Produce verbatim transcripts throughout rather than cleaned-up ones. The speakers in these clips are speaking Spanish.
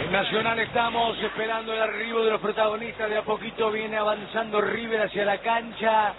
En Nacional estamos esperando el arribo de los protagonistas. De a poquito viene avanzando River hacia la cancha.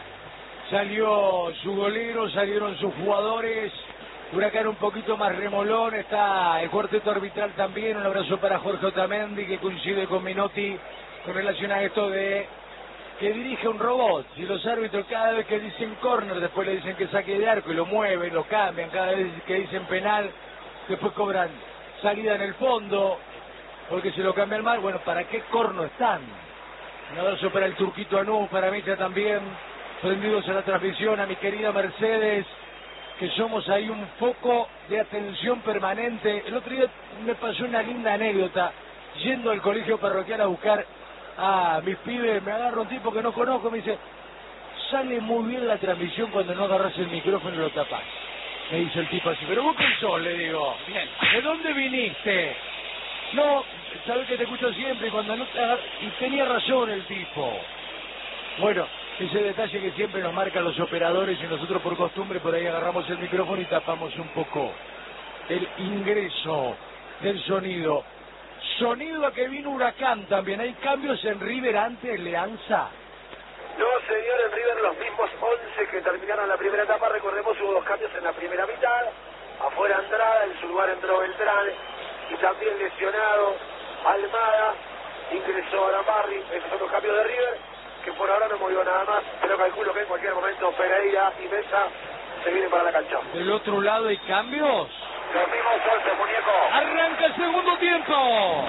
Salió su golero, salieron sus jugadores. Huracán un poquito más remolón. Está el cuarteto arbitral también. Un abrazo para Jorge Otamendi, que coincide con Menotti con relación a esto de que dirige un robot. Si los árbitros cada vez que dicen córner, después le dicen que saque de arco y lo mueven, lo cambian. Cada vez que dicen penal, después cobran salida en el fondo, porque se lo cambian mal. Bueno, ¿para qué corno están? Un abrazo para el Turquito Anú, para Mecha también, prendidos a la transmisión, a mi querida Mercedes, que somos ahí un foco de atención permanente. El otro día me pasó una linda anécdota, yendo al colegio parroquial a buscar a mis pibes, me agarra un tipo que no conozco, me dice, sale muy bien la transmisión cuando no agarras el micrófono y lo tapás. Me dice el tipo así, pero vos qué sos, le digo, bien, ¿de dónde viniste? No, sabés que te escucho siempre y cuando no te agar... Y tenía razón el tipo. Bueno, ese detalle que siempre nos marcan los operadores y nosotros por costumbre por ahí agarramos el micrófono y tapamos un poco el ingreso del sonido. Sonido a que vino Huracán también. ¿Hay cambios en River ante Leanza? No, señor, en River los mismos once que terminaron la primera etapa. Recordemos, hubo dos cambios en la primera mitad. Afuera Andrada, en su lugar entró Beltrán. Y también lesionado Almada. Ingresó Aramarri. Esos son los cambios de River, que por ahora no movió nada más. Pero calculo que en cualquier momento Pereira y Mesa se vienen para la cancha. ¿Del otro lado hay cambios? Los mismos once, muñeco. ¡Arranca el segundo tiempo!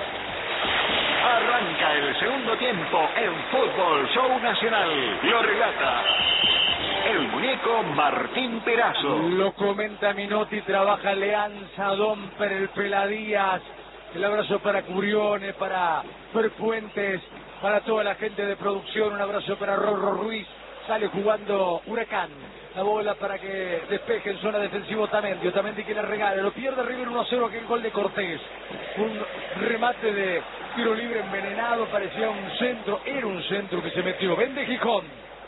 Arranca el segundo tiempo en Fútbol Show Nacional. Lo relata el muñeco Martín Perazo. Lo comenta Menotti, trabaja Leanza, Domper, el Peladías. El abrazo para Curione, para Fer Fuentes, para toda la gente de producción. Un abrazo para Rorro Ruiz. Sale jugando Huracán. La bola para que despeje en zona defensiva Otamendi. Otamendi que le regala. Lo pierde River uno a cero, aquel gol de Cortés. Un remate de tiro libre envenenado. Parecía un centro. Era un centro que se metió. Vende Gijón.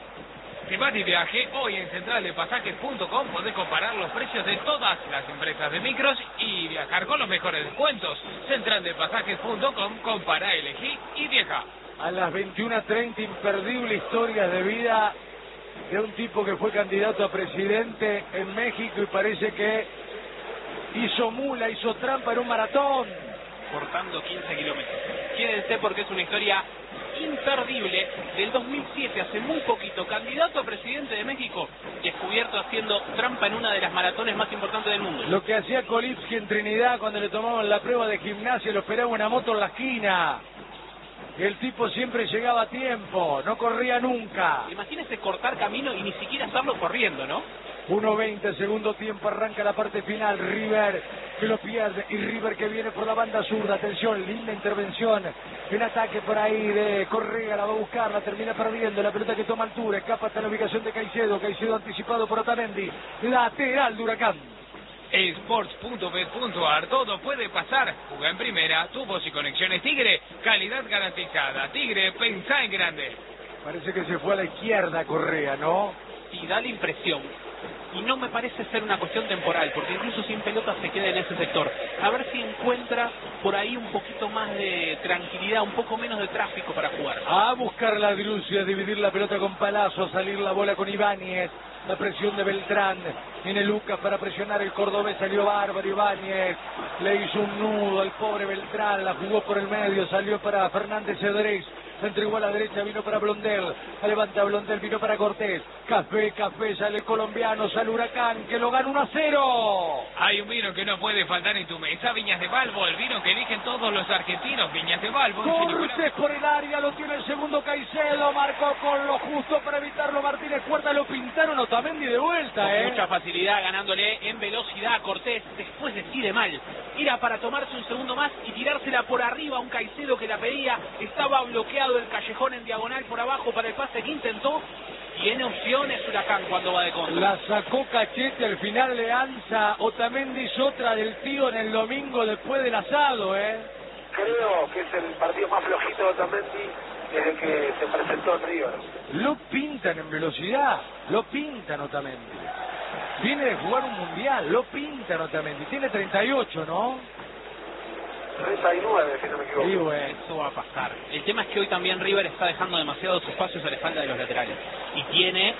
Si vas de viaje, hoy en central de pasajes punto com podés comparar los precios de todas las empresas de micros y viajar con los mejores descuentos. central de pasajes punto com, compará, elegí y viaja. A las veintiuna treinta, imperdible historia de vida de un tipo que fue candidato a presidente en México y parece que hizo mula, hizo trampa en un maratón. Cortando quince kilómetros. Quédense porque es una historia imperdible del dos mil siete, hace muy poquito, candidato a presidente de México, descubierto haciendo trampa en una de las maratones más importantes del mundo. Lo que hacía Kolipsky en Trinidad cuando le tomaban la prueba de gimnasia, lo esperaba una moto en la esquina. El tipo siempre llegaba a tiempo, no corría nunca. Imagínese cortar camino y ni siquiera estarlo corriendo, ¿no? uno veinte, segundo tiempo, arranca la parte final. River que lo pierde y River que viene por la banda zurda. Atención, linda intervención en ataque por ahí de Correa, la va a buscar, la termina perdiendo. La pelota que toma altura, escapa hasta la ubicación de Caicedo. Caicedo anticipado por Otamendi. Lateral de Huracán. Sports punto bet punto ar, todo puede pasar. Juega en primera, tubos y conexiones Tigre, calidad garantizada. Tigre, pensá en grande. Parece que se fue a la izquierda Correa, ¿no? Y da la impresión. Y no me parece ser una cuestión temporal, porque incluso sin pelota se queda en ese sector. A ver si encuentra por ahí un poquito más de tranquilidad, un poco menos de tráfico para jugar. A buscar la Drusia, dividir la pelota con Palazzo, salir la bola con Ibáñez. La presión de Beltrán, viene Lucas para presionar, el cordobés salió bárbaro, Ibáñez le hizo un nudo al pobre Beltrán, la jugó por el medio, salió para Fernández Cedrés, se entregó a la derecha, vino para Blondel, levanta Blondel, vino para Cortés, café, café, sale el colombiano, sale Huracán, que lo gana uno a cero. Hay un vino que no puede faltar en tu mesa, Viñas de Balbo, el vino que eligen todos los argentinos, Viñas de Balbo. Cortés por el área, lo tiene el segundo Caicedo, marcó con lo justo para evitarlo Martínez Puerta, lo pintaron Otamendi de vuelta, con eh. mucha facilidad, ganándole en velocidad a Cortés, después decide mal, era para tomarse un segundo más y tirársela por arriba a un Caicedo que la pedía, estaba bloqueado el callejón en diagonal por abajo para el pase que intentó. Tiene opciones Huracán cuando va de contra. La sacó Cachete al final, Leanza. Otamendi hizo otra del tío en el domingo después del asado, ¿eh? Creo que es el partido más flojito de Otamendi desde que se presentó en River. Lo pintan en velocidad, lo pintan Otamendi. Viene de jugar un mundial, lo pintan Otamendi. Tiene treinta y ocho, ¿no? treinta y nueve, si no me equivoco. Sí, bueno, eso va a pasar. El tema es que hoy también River está dejando demasiados espacios a la espalda de los laterales. Y tiene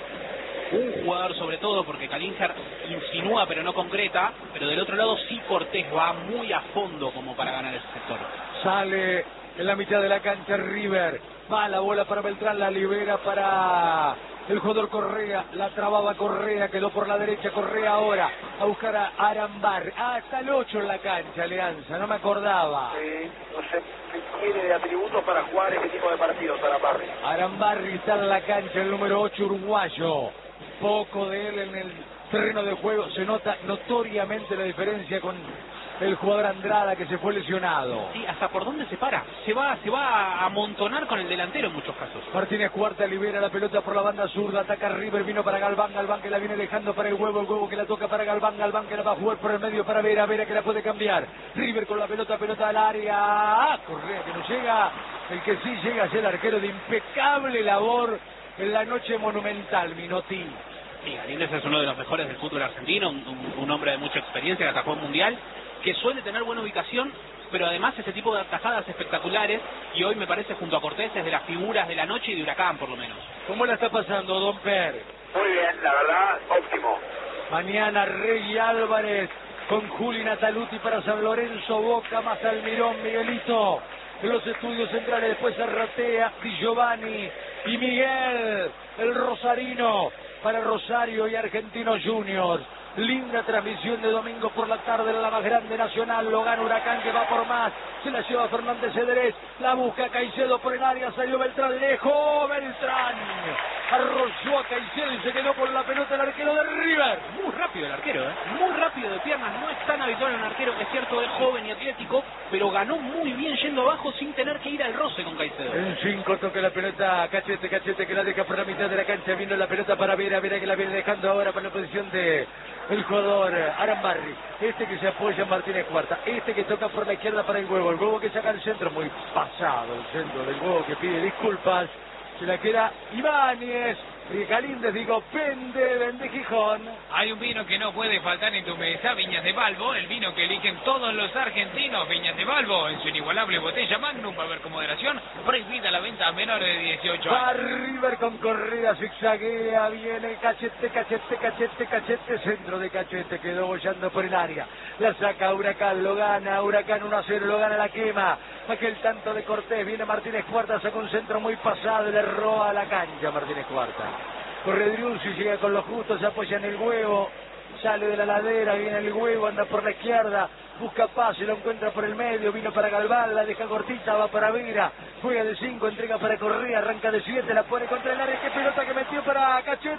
un jugador sobre todo, porque Kalinger insinúa pero no concreta, pero del otro lado sí Cortés va muy a fondo como para ganar ese sector. Sale en la mitad de la cancha River, va la bola para Beltrán, la libera para el jugador Correa, la trababa Correa, quedó por la derecha Correa ahora, a buscar a Arambar, ah, está el ocho en la cancha, Alianza, no me acordaba. Sí, no sé qué tiene de atributos para jugar este tipo de partidos, Arambarri. Arambarri está en la cancha, el número ocho uruguayo, poco de él en el terreno de juego, se nota notoriamente la diferencia con el jugador Andrada que se fue lesionado. Sí, hasta por dónde se para, se va, se va a amontonar con el delantero en muchos casos. Martínez Cuarta libera la pelota por la banda zurda, ataca River, vino para Galván, Galván que la viene dejando para el huevo, el huevo que la toca para Galván, Galván que la va a jugar por el medio para Vera, Vera que la puede cambiar. River con la pelota, pelota al área, ah, Correa que no llega, el que sí llega es el arquero de impecable labor en la noche monumental, Minotti. Sí, Galíndez es uno de los mejores del fútbol argentino, un, un, un hombre de mucha experiencia que atajó en Mundial, que suele tener buena ubicación, pero además ese tipo de atajadas espectaculares, y hoy me parece junto a Cortés es de las figuras de la noche y de Huracán por lo menos. ¿Cómo la está pasando, Don Per? Muy bien, la verdad, óptimo. Mañana Rey Álvarez con Juli Nataluti para San Lorenzo, Boca más Almirón, Miguelito. En los estudios centrales después Arratea, Di Giovanni y Miguel, el rosarino para Rosario y Argentinos Juniors. Linda transmisión de domingo por la tarde en la más grande nacional. Lo gana Huracán que va por más. Se la lleva Fernández Cedrés. La busca Caicedo por el área. Salió Beltrán. Lejos Beltrán. Arrolló a Caicedo y se quedó con la pelota el arquero de River. Muy rápido el arquero, ¿eh? Muy rápido de piernas. No es tan habitual en un arquero, que es cierto, es joven y atlético, pero ganó muy bien yendo abajo sin tener que ir al roce con Caicedo. En cinco toca la pelota Cachete, Cachete que la deja por la mitad de la cancha. Vino la pelota para Vera, Vera que la viene dejando ahora para la posición de el jugador Arambarri. Este que se apoya en Martínez Cuarta. Este que toca por la izquierda para el huevo. El huevo que saca el centro. Muy pasado el centro del huevo que pide disculpas. Se la queda Ibáñez. Y Galíndez, digo, vende, vende Gijón. Hay un vino que no puede faltar en tu mesa, Viñas de Balbo, el vino que eligen todos los argentinos. Viñas de Balbo, en su inigualable botella Magnum, para ver con moderación, prohibida la venta a menores de dieciocho Va años. River con Correa, zigzaguea, viene Cachete, Cachete, Cachete, Cachete, centro de Cachete, quedó bollando por el área. La saca Huracán, lo gana, Huracán uno a cero, lo gana la quema. Aquel tanto de Cortés, viene Martínez Cuarta, saca un centro muy pasado, le roba a la cancha Martínez Cuarta. Corre Driussi, llega con los justos, se apoya en el huevo, sale de la ladera, viene el huevo, anda por la izquierda, busca pase, lo encuentra por el medio, vino para Galván, la deja cortita, va para Vera, juega de cinco, entrega para Correa, arranca de siete, la pone contra el área, qué pelota que metió para Cachete.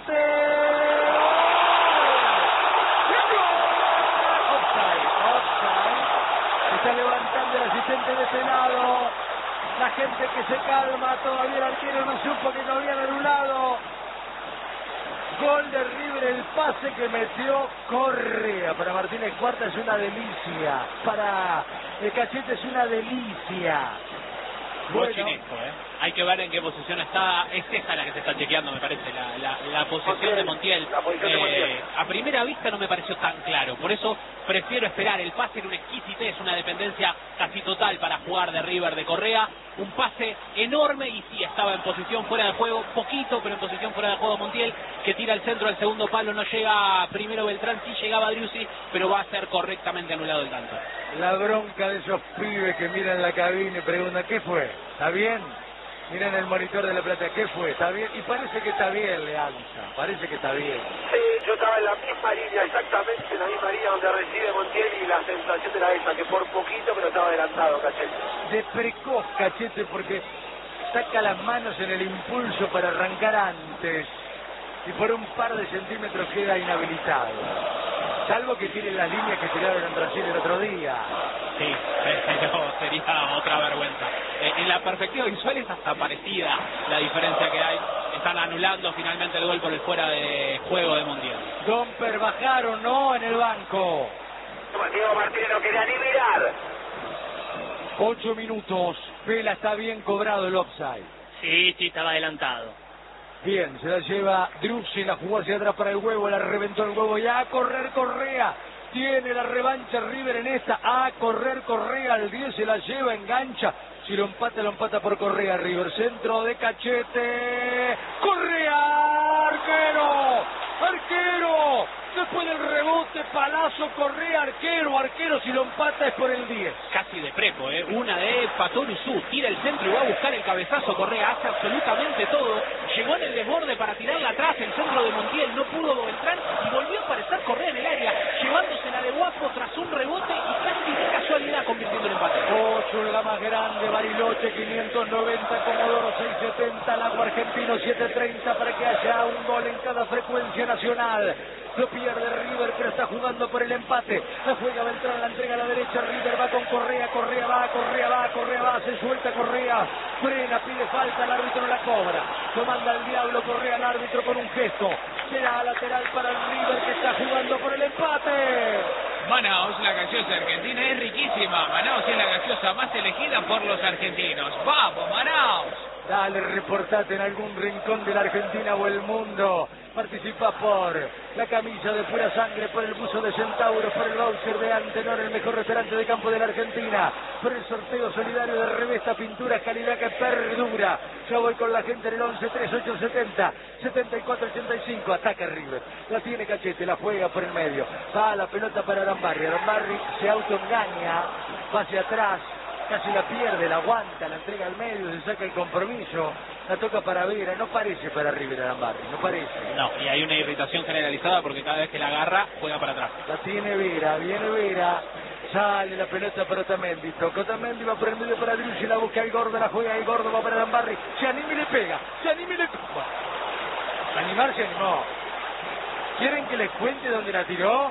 Offside, offside, se está levantando el asistente de este lado, la gente que se calma, todavía el arquero no supo que no habían anulado. Gol de River, el pase que metió Correa para Martínez Cuarta es una delicia, para el Cachete es una delicia. Bueno, chinesco, ¿eh? Hay que ver en qué posición está. Es esa la que se está chequeando, me parece, la, la, la posición Montiel, de Montiel. la posición de Eh, Montiel. a primera vista no me pareció tan claro, por eso prefiero esperar. El pase era un exquisitez, una dependencia casi total para jugar de River de Correa. Un pase enorme y sí, estaba en posición fuera de juego, poquito, pero en posición fuera de juego Montiel, que tira el centro al segundo palo, no llega primero Beltrán, sí llegaba Driussi, pero va a ser correctamente anulado el tanto. La bronca de esos pibes que miran la cabina y preguntan, ¿qué fue? ¿Está bien? Miren el monitor de la plata, ¿qué fue? ¿Está bien? Y parece que está bien, Leanza, parece que está bien. Sí, yo estaba en la misma línea, exactamente en la misma línea donde recibe Montiel y la sensación era esa, que por poquito pero estaba adelantado Cachete. De precoz Cachete porque saca las manos en el impulso para arrancar antes y por un par de centímetros queda inhabilitado. Salvo que tiene las líneas que tiraron en Brasil el otro día. Sí, pero sería otra vergüenza. Eh, en la perspectiva visual es hasta parecida la diferencia que hay. Están anulando finalmente el gol por el fuera de juego de Mundial. Domper bajaron, ¿no? En el banco. Diego Martínez no quería ni mirar. Ocho minutos. Vela está bien cobrado el offside. Sí, sí, estaba adelantado. Bien, se la lleva Driussi, la jugó hacia atrás para el huevo, la reventó el huevo y a correr Correa. Tiene la revancha River en esta. A correr Correa al diez, se la lleva, engancha. Si lo empata, lo empata por Correa. River, centro de Cachete. Correa, arquero, arquero. Después del rebote, Palazzo, Correa, arquero, arquero. Si lo empata es por el diez. Casi de prepo, ¿eh? Una de Patoruzú. Tira el centro y va a buscar el cabezazo. Correa hace absolutamente todo. Llegó en el desborde para tirarla atrás. El centro de Montiel no pudo entrar y volvió a aparecer Correa en el área, llevándosela de guapo tras un rebote y casi de casualidad convirtiendo el empate. ocho en la más grande, Bariloche, quinientos noventa, Comodoro seiscientos setenta, Lago Argentino setecientos treinta para que haya un gol en cada frecuencia nacional. Lo pierde River, pero está jugando por el empate. La juega Beltrán, la entrega a la derecha. River va con Correa, Correa va, Correa va, Correa va, se suelta Correa. Frena, pide falta, el árbitro no la cobra. Lo manda al diablo Correa al árbitro con un gesto. Será lateral para el River que está jugando por el empate. Manaos, la gaseosa argentina es riquísima. Manaos es la gaseosa más elegida por los argentinos. ¡Vamos, Manaos! Dale, reportate en algún rincón de la Argentina o el mundo. Participa por la camisa de pura sangre, por el buzo de Centauro, por el voucher de Antenor, el mejor restaurante de campo de la Argentina, por el sorteo solidario de Revesta Pinturas, calidad que perdura. Ya voy con la gente en el once treinta y ocho setenta, setenta y cuatro ochenta y cinco. Ataca River, la tiene Cachete, la juega por el medio. Va la pelota para Arambarri. Arambarri se autoengaña, va hacia atrás. Casi la pierde, la aguanta, la entrega al medio, se saca el compromiso, la toca para Vera, no parece para River Arambarri, no parece. No, y hay una irritación generalizada porque cada vez que la agarra, juega para atrás. La tiene Vera, viene Vera, sale la pelota para Otamendi, toca Otamendi, va por el medio para Driussi, la busca el gordo, la juega el gordo, va para Arambarri, se anima y le pega, se anima y le pega. Bueno, animar se animó. ¿Quieren que les cuente dónde la tiró?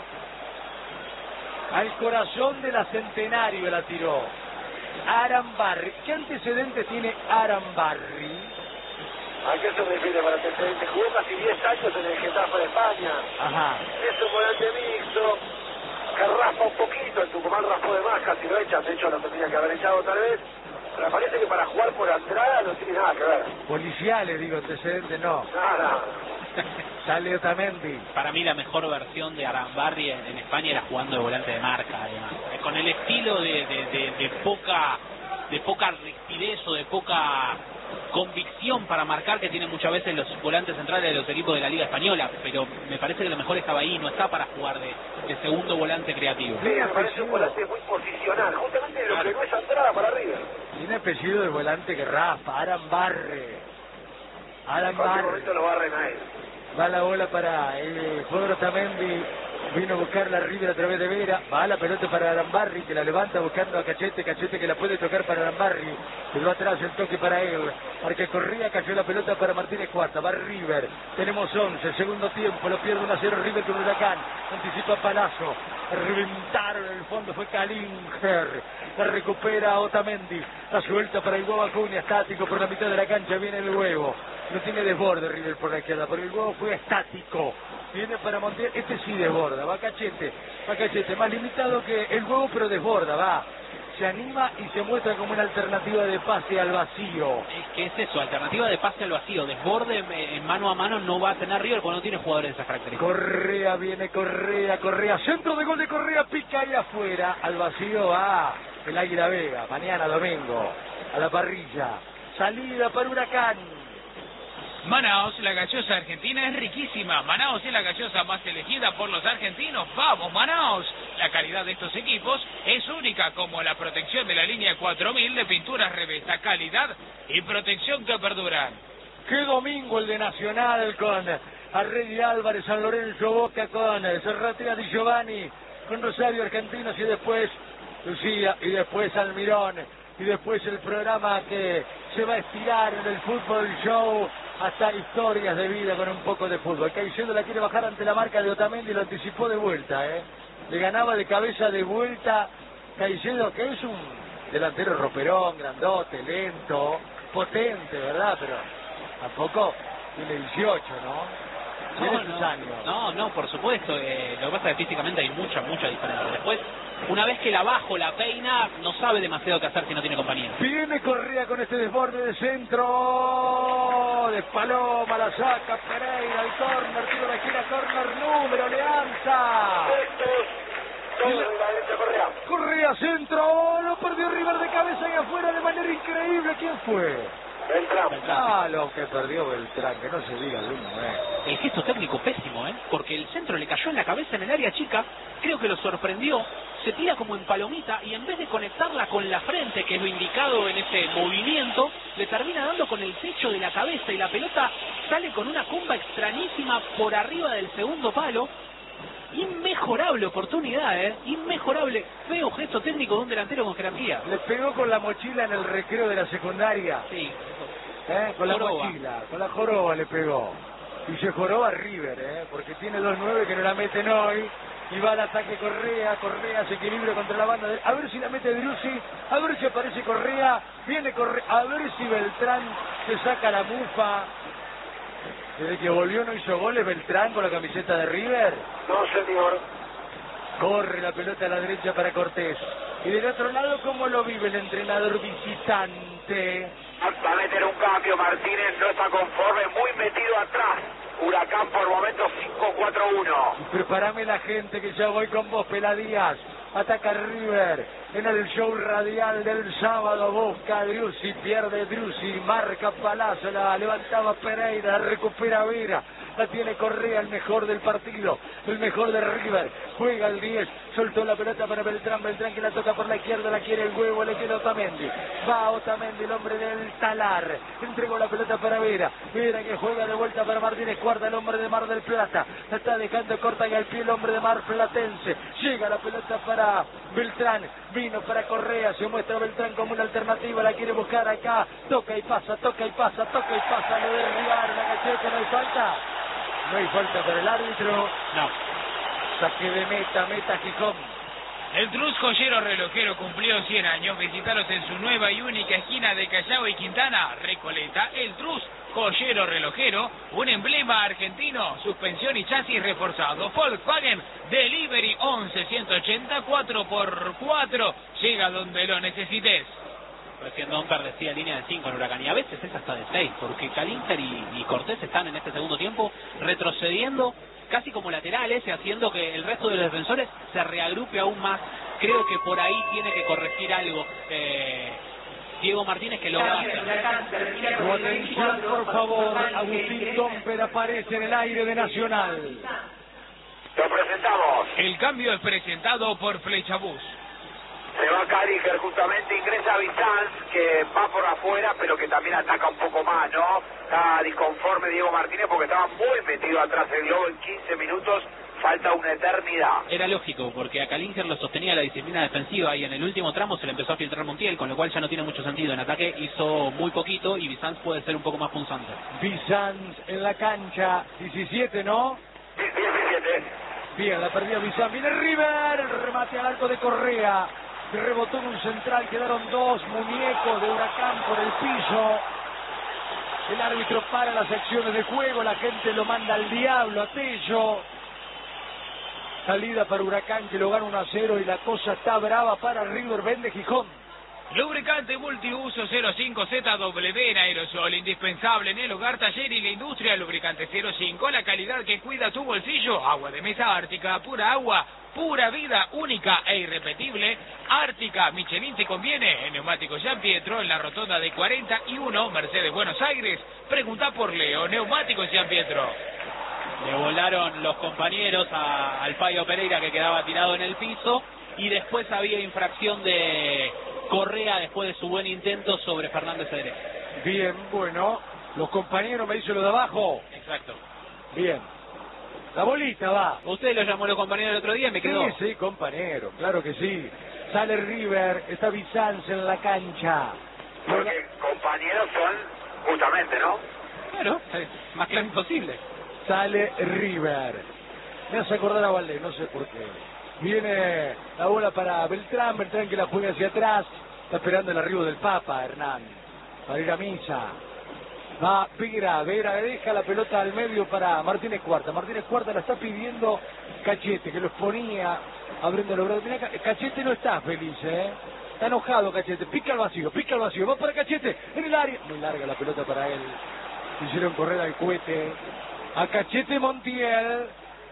Al corazón de la Centenario la tiró. Arambarri. ¿Qué antecedentes tiene Arambarri? ¿A qué se refiere para antecedentes? Jugó casi diez años en el Getafe de España. Ajá. Es un volante mixto, que raspa un poquito, el Tucumán raspó de más, casi lo echa, de hecho lo tendría que haber echado tal vez. Pero parece que para jugar por Andrada no tiene nada que ver. Policiales, digo, antecedentes no. Nada. Sale Otamendi. Para mí la mejor versión de Arambarri en, en España era jugando de volante de marca, además. Con el estilo de, de, de, de poca de poca rigidez o de poca convicción para marcar que tienen muchas veces los volantes centrales de los equipos de la Liga Española, pero me parece que lo mejor estaba ahí, no está para jugar de, de segundo volante creativo. Sí, me parece un volante muy posicional, justamente lo que no es Andrada para River. Tiene apellido del volante que raspa, Arambarri. En cualquier momento lo barren a él. Va la bola para el jugador Otamendi. Vino a buscar la River a través de Vera. Va la pelota para Arambarri, que la levanta buscando a Cachete. Cachete que la puede tocar para Arambarri. Quedó atrás el toque para él. Porque corría, cayó la pelota para Martínez Cuarta. Va River. Tenemos once. Segundo tiempo. Lo pierde uno a cero River con Huracán. Anticipa Palazzo. Reventaron en el fondo. Fue Kalinger. La recupera Otamendi. La suelta para el huevo Acuña. Estático por la mitad de la cancha. Viene el huevo. No tiene desborde River por la izquierda. Porque el huevo fue estático. Viene para Montiel, este sí desborda, va Cachete, va Cachete, más limitado que el huevo pero desborda, va, se anima y se muestra como una alternativa de pase al vacío. Es que es eso, alternativa de pase al vacío, desborde en mano a mano no va a tener River porque no tiene jugadores de esas características. Correa, viene Correa, Correa, centro de gol de Correa, pica ahí afuera, al vacío va el Águila Vega, mañana domingo, a la parrilla, salida para Huracán. Manaos, la gaseosa argentina es riquísima. Manaos es la gaseosa más elegida por los argentinos. ¡Vamos, Manaos! La calidad de estos equipos es única, como la protección de la línea cuatro mil de pinturas Revesta, calidad y protección que perduran. ¡Qué domingo el de Nacional con Arregui Álvarez, San Lorenzo, Boca con Serratea Di Giovanni, con Rosario Argentinos y después Lucía y después Almirón y después el programa que se va a estirar en el Fútbol Show hasta historias de vida con un poco de fútbol. Caicedo la quiere bajar ante la marca de Otamendi y lo anticipó de vuelta, ¿eh? Le ganaba de cabeza de vuelta Caicedo, que es un delantero roperón, grandote, lento, potente, ¿verdad? Pero tampoco tiene dieciocho, ¿no? Tiene No, sus no, años. no, no, por supuesto. Eh, lo que pasa es que físicamente hay mucha, mucha diferencia. Después, una vez que la bajo, la peina, no sabe demasiado qué hacer si no tiene compañía. Viene Correa con este desborde de centro de Paloma, la saca Pereira, el córner, tiro de la esquina, córner número, Leanza. Estos Todo en la derecha Correa. Correa, centro, lo perdió River de cabeza y afuera de manera increíble. ¿Quién fue? Beltrán. Ah, lo que perdió Beltrán, que no se diga alguno, eh. El gesto técnico pésimo, ¿eh? Porque el centro le cayó en la cabeza en el área chica, creo que lo sorprendió, se tira como en palomita y en vez de conectarla con la frente, que es lo indicado en ese movimiento, le termina dando con el techo de la cabeza y la pelota sale con una comba extrañísima por arriba del segundo palo. Inmejorable oportunidad, ¿eh? Inmejorable. Feo gesto técnico de un delantero con jerarquía. Le pegó con la mochila en el recreo de la secundaria. Sí. ¿Eh? Con Joroba. la mochila, con la joroba le pegó. Y se joroba River, ¿eh? Porque tiene dos nueve que no la meten hoy. Y va al ataque Correa, Correa se equilibra contra la banda. De... A ver si la mete Driussi, a ver si aparece Correa, viene Correa, a ver si Beltrán se saca la mufa. Desde que volvió no hizo goles Beltrán con la camiseta de River. No, señor. Corre la pelota a la derecha para Cortés. Y del otro lado, ¿cómo lo vive el entrenador visitante? Va a meter un cambio, Martínez no está conforme, muy metido atrás. Huracán por momentos cinco cuatro uno. Prepárame la gente que ya voy con vos, Peladías. Ataca River en el show radial del sábado. Busca a Driussi, pierde Driussi, marca Palazzo, la levantaba Pereira, la recupera Vera. La tiene Correa, el mejor del partido, el mejor de River. Juega el diez, soltó la pelota para Beltrán, Beltrán que la toca por la izquierda, la quiere el huevo, le queda Otamendi. Va Otamendi, el hombre del Talar. Entregó la pelota para Vera. Vera que juega de vuelta para Martínez Cuarta, el hombre de Mar del Plata. La está dejando corta y al pie el hombre de Mar Platense. Llega la pelota para Beltrán, vino para Correa, se muestra Beltrán como una alternativa, la quiere buscar acá. Toca y pasa, toca y pasa, toca y pasa, lo derribar, la cacheta, no hay falta. No hay falta para el árbitro. No. Saque de meta, meta Gijón. El Trus Joyero Relojero cumplió cien años. Visitaros en su nueva y única esquina de Callao y Quintana, Recoleta. El Trus Joyero Relojero, un emblema argentino, suspensión y chasis reforzado. Volkswagen Delivery once ciento ochenta, cuatro por cuatro. Llega donde lo necesites. Recién Domper decía línea de cinco en Huracán, y a veces es hasta de seis, porque Calínter y, y Cortés están en este segundo tiempo retrocediendo casi como laterales, haciendo que el resto de los defensores se reagrupe aún más. Creo que por ahí tiene que corregir algo eh, Diego Martínez, que lo va a hacer. Tu atención, por favor. Agustín Domper aparece en el aire de Nacional. Lo presentamos. El cambio es presentado por Flechabús. Se va Calíger justamente, ingresa Bizanz, que va por afuera, pero que también ataca un poco más, ¿no? Está disconforme Diego Martínez porque estaba muy metido atrás el globo en quince minutos, falta una eternidad. Era lógico, porque a Calíger lo sostenía la disciplina defensiva y en el último tramo se le empezó a filtrar Montiel, con lo cual ya no tiene mucho sentido. En ataque hizo muy poquito y Bizanz puede ser un poco más punzante. Bizanz en la cancha, diecisiete, ¿no? Sí, diecisiete. Bien, la perdía Bizanz. Viene River, el remate al arco de Correa. Que rebotó en un central, quedaron dos muñecos de Huracán por el piso. El árbitro para las acciones de juego, la gente lo manda al diablo, a Tello. Salida para Huracán que lo gana uno a cero y la cosa está brava para River. Vende Gijón. Lubricante multiuso cero cinco Z W en aerosol, indispensable en el hogar, taller y la industria. Lubricante cero cinco, la calidad que cuida tu bolsillo. Agua de mesa Ártica, pura agua, pura vida, única e irrepetible. Ártica, Michelin te conviene. En Neumáticos San Pietro, en la rotonda de cuarenta y uno, Mercedes, Buenos Aires. Pregunta por Leo, Neumáticos San Pietro. Le volaron los compañeros a, al Payo Pereira, que quedaba tirado en el piso, y después había infracción de Correa después de su buen intento sobre Fernández Cedrés. Bien, bueno, los compañeros me dicen lo de abajo. Exacto. Bien. La bolita va. Usted lo llamó los compañeros el otro día y me quedó. Sí, sí, compañero, claro que sí. Sale River, está Bizanz en la cancha. Porque compañeros son justamente, ¿no? Claro, es más claro imposible. Sale River. Me hace acordar a Valdés, no sé por qué. Viene la bola para Beltrán, Beltrán que la juega hacia atrás. Está esperando el arribo del Papa, Hernán, para ir a misa. Va Vera, Vera deja la pelota al medio para Martínez Cuarta. Martínez Cuarta la está pidiendo Cachete, que los ponía abriendo los brazos. Mirá, Cachete no está feliz, ¿eh? Está enojado Cachete. Pica al vacío, pica al vacío. Va para Cachete en el área. Muy larga la pelota para él. Hicieron correr al cohete. A Cachete Montiel.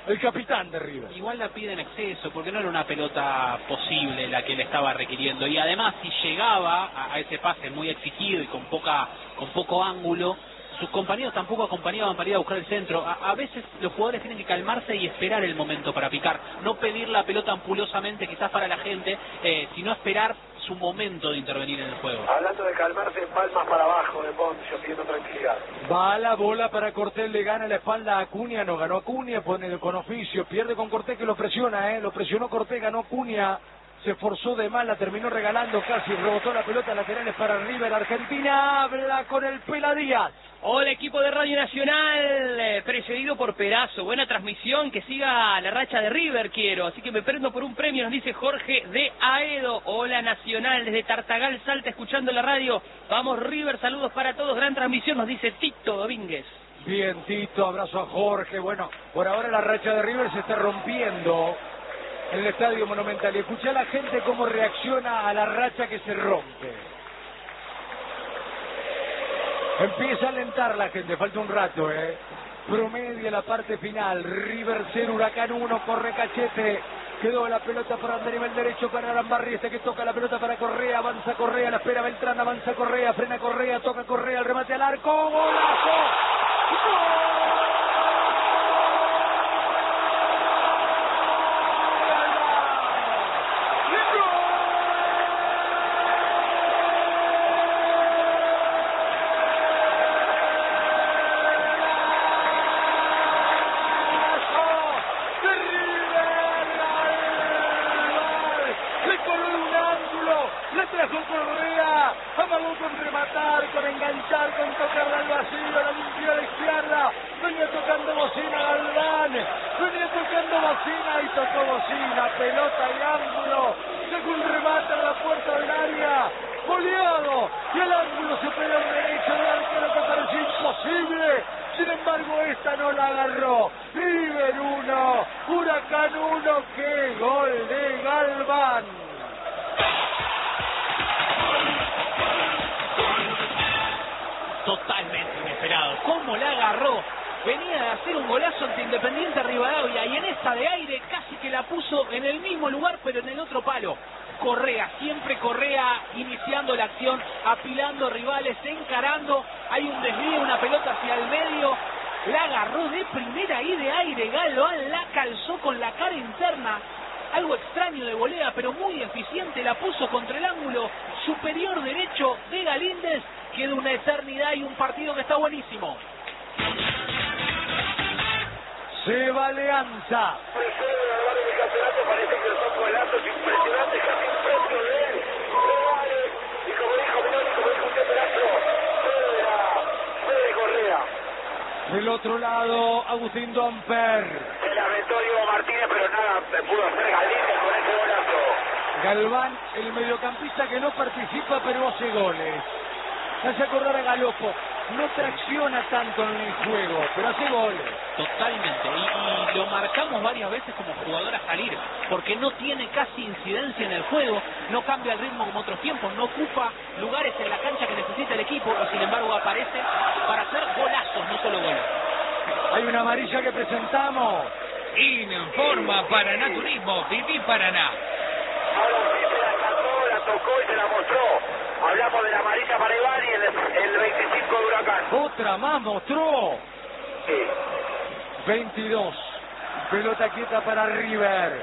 el capitán de River. Igual la pide en exceso, porque no era una pelota posible la que le estaba requiriendo. Y además, si llegaba a, a ese pase muy exigido y con poca con poco ángulo, sus compañeros tampoco acompañaban para ir a buscar el centro. A, a veces los jugadores tienen que calmarse y esperar el momento para picar. No pedir la pelota ampulosamente, quizás para la gente, eh, sino esperar su momento de intervenir en el juego. Hablando de calmarse, palmas para abajo de Poncio, pidiendo tranquilidad. Va la bola para Cortés, le gana la espalda a Acuña, no ganó Acuña, pone con oficio, pierde con Cortés que lo presiona, eh, lo presionó Cortés, ganó Acuña, se esforzó de mal, la terminó regalando casi, rebotó la pelota, laterales para River, Argentina, habla con el Pela Díaz. Hola equipo de Radio Nacional, eh, precedido por Perazo, buena transmisión, que siga la racha de River quiero, así que me prendo por un premio, nos dice Jorge de Aedo. Hola Nacional, desde Tartagal, Salta, escuchando la radio, vamos River, saludos para todos, gran transmisión, nos dice Tito Domínguez. Bien Tito, abrazo a Jorge, bueno, por ahora la racha de River se está rompiendo en el Estadio Monumental y escuché a la gente cómo reacciona a la racha que se rompe. Empieza a alentar la gente, falta un rato, eh. Promedia la parte final, River cero, Huracán uno, corre Cachete, quedó la pelota para a nivel derecho para Arambarri, este que toca la pelota para Correa, avanza Correa, la espera Beltrán, avanza Correa, frena Correa, toca Correa, el remate al arco, ¡golazo! ¡Gol! Totalmente inesperado. ¿Cómo la agarró? Venía de hacer un golazo ante Independiente Rivadavia y en esta de aire casi que la puso en el mismo lugar pero en el otro palo. Correa, siempre Correa iniciando la acción, apilando rivales, encarando. Hay un desvío, una pelota hacia el medio. La agarró de primera y de aire. Galván la calzó con la cara interna. Algo extraño de volea, pero muy eficiente. La puso contra el ángulo superior derecho de Galíndez. Queda una eternidad y un partido que está buenísimo. Se va Alianza. Precede Galván en el campeonato, parece que son golazos impresionantes, casi impresionantes de él. Rivales, y como dijo Minori, como dijo usted, Perazo, Fede a Fede Correa. Del otro lado, Agustín Domper. Se lamentó Diego Martínez, pero nada pudo hacer Galíndez con ese golazo. Galván, el mediocampista que no participa pero hace goles. Hace acordar a Galopo, no tracciona tanto en el juego, pero hace goles. Totalmente, y, y lo marcamos varias veces como jugador a salir, porque no tiene casi incidencia en el juego, no cambia el ritmo como otros tiempos, no ocupa lugares en la cancha que necesita el equipo, y sin embargo aparece para hacer golazos, no solo goles. Hay una amarilla que presentamos. Informa Paraná Turismo, Pipí Paraná. Ahora sí se la sacó, la tocó y se la mostró. Hablamos de la amarilla para Iván y el, el veinticinco de Huracán. Otra más mostró. Sí. veintidós. Pelota quieta para River.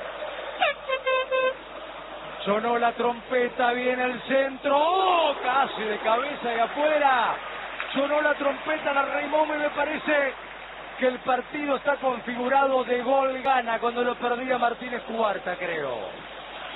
Sonó la trompeta, viene el centro. ¡Oh! Casi de cabeza y afuera. Sonó la trompeta, la Raimón, y me parece que el partido está configurado de gol gana cuando lo perdía Martínez Cuarta, creo.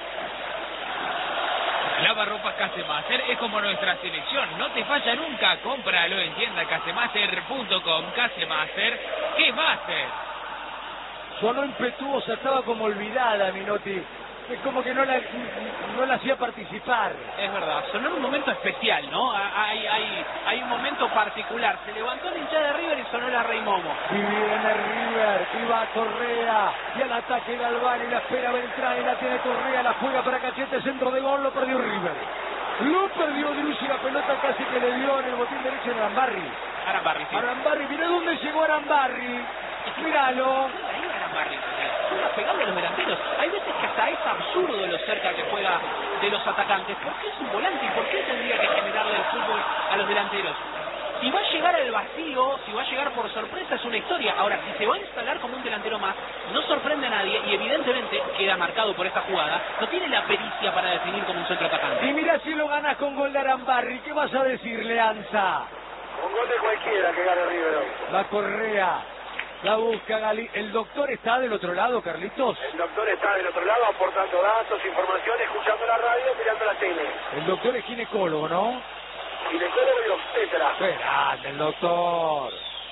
Lavarropas Casemaster es como nuestra selección, no te falla nunca, cómpralo en tienda casemaster punto com. Casemaster, ¿qué Master? Sonó impetuosa, estaba como olvidada Minotti, es como que no la, no la hacía participar. Es verdad, sonó en un momento especial, ¿no? Hay, hay, hay un momento particular, se levantó la hinchada de River y sonó la Rey Momo. Y viene River, y va Correa, y al ataque Galván, y la espera Beltrán, y la tiene Correa, la juega para Cachete, centro de gol, lo perdió River. Lo perdió Drussi, la pelota casi que le dio en el botín derecho en Arambarri. Arambarri, sí. Arambarri, mirá dónde llegó Arambarri, míralo. Arambarri. Juega pegado a los delanteros. Hay veces que hasta es absurdo lo cerca que juega de los atacantes. ¿Por qué es un volante y por qué tendría que generarle el fútbol a los delanteros? Si va a llegar al vacío, si va a llegar por sorpresa, es una historia. Ahora, si se va a instalar como un delantero más, no sorprende a nadie y evidentemente queda marcado por esta jugada. No tiene la pericia para definir como un centro atacante. Y mira si lo ganas con gol de Arambarri. ¿Qué vas a decirle, Anza? Un gol de cualquiera que gane River hoy. La Correa. La busca Gali. ¿El doctor está del otro lado, Carlitos? El doctor está del otro lado aportando datos, información, escuchando la radio, mirando la tele. El doctor es ginecólogo, ¿no? Ginecólogo y obstetra. Grande el doctor.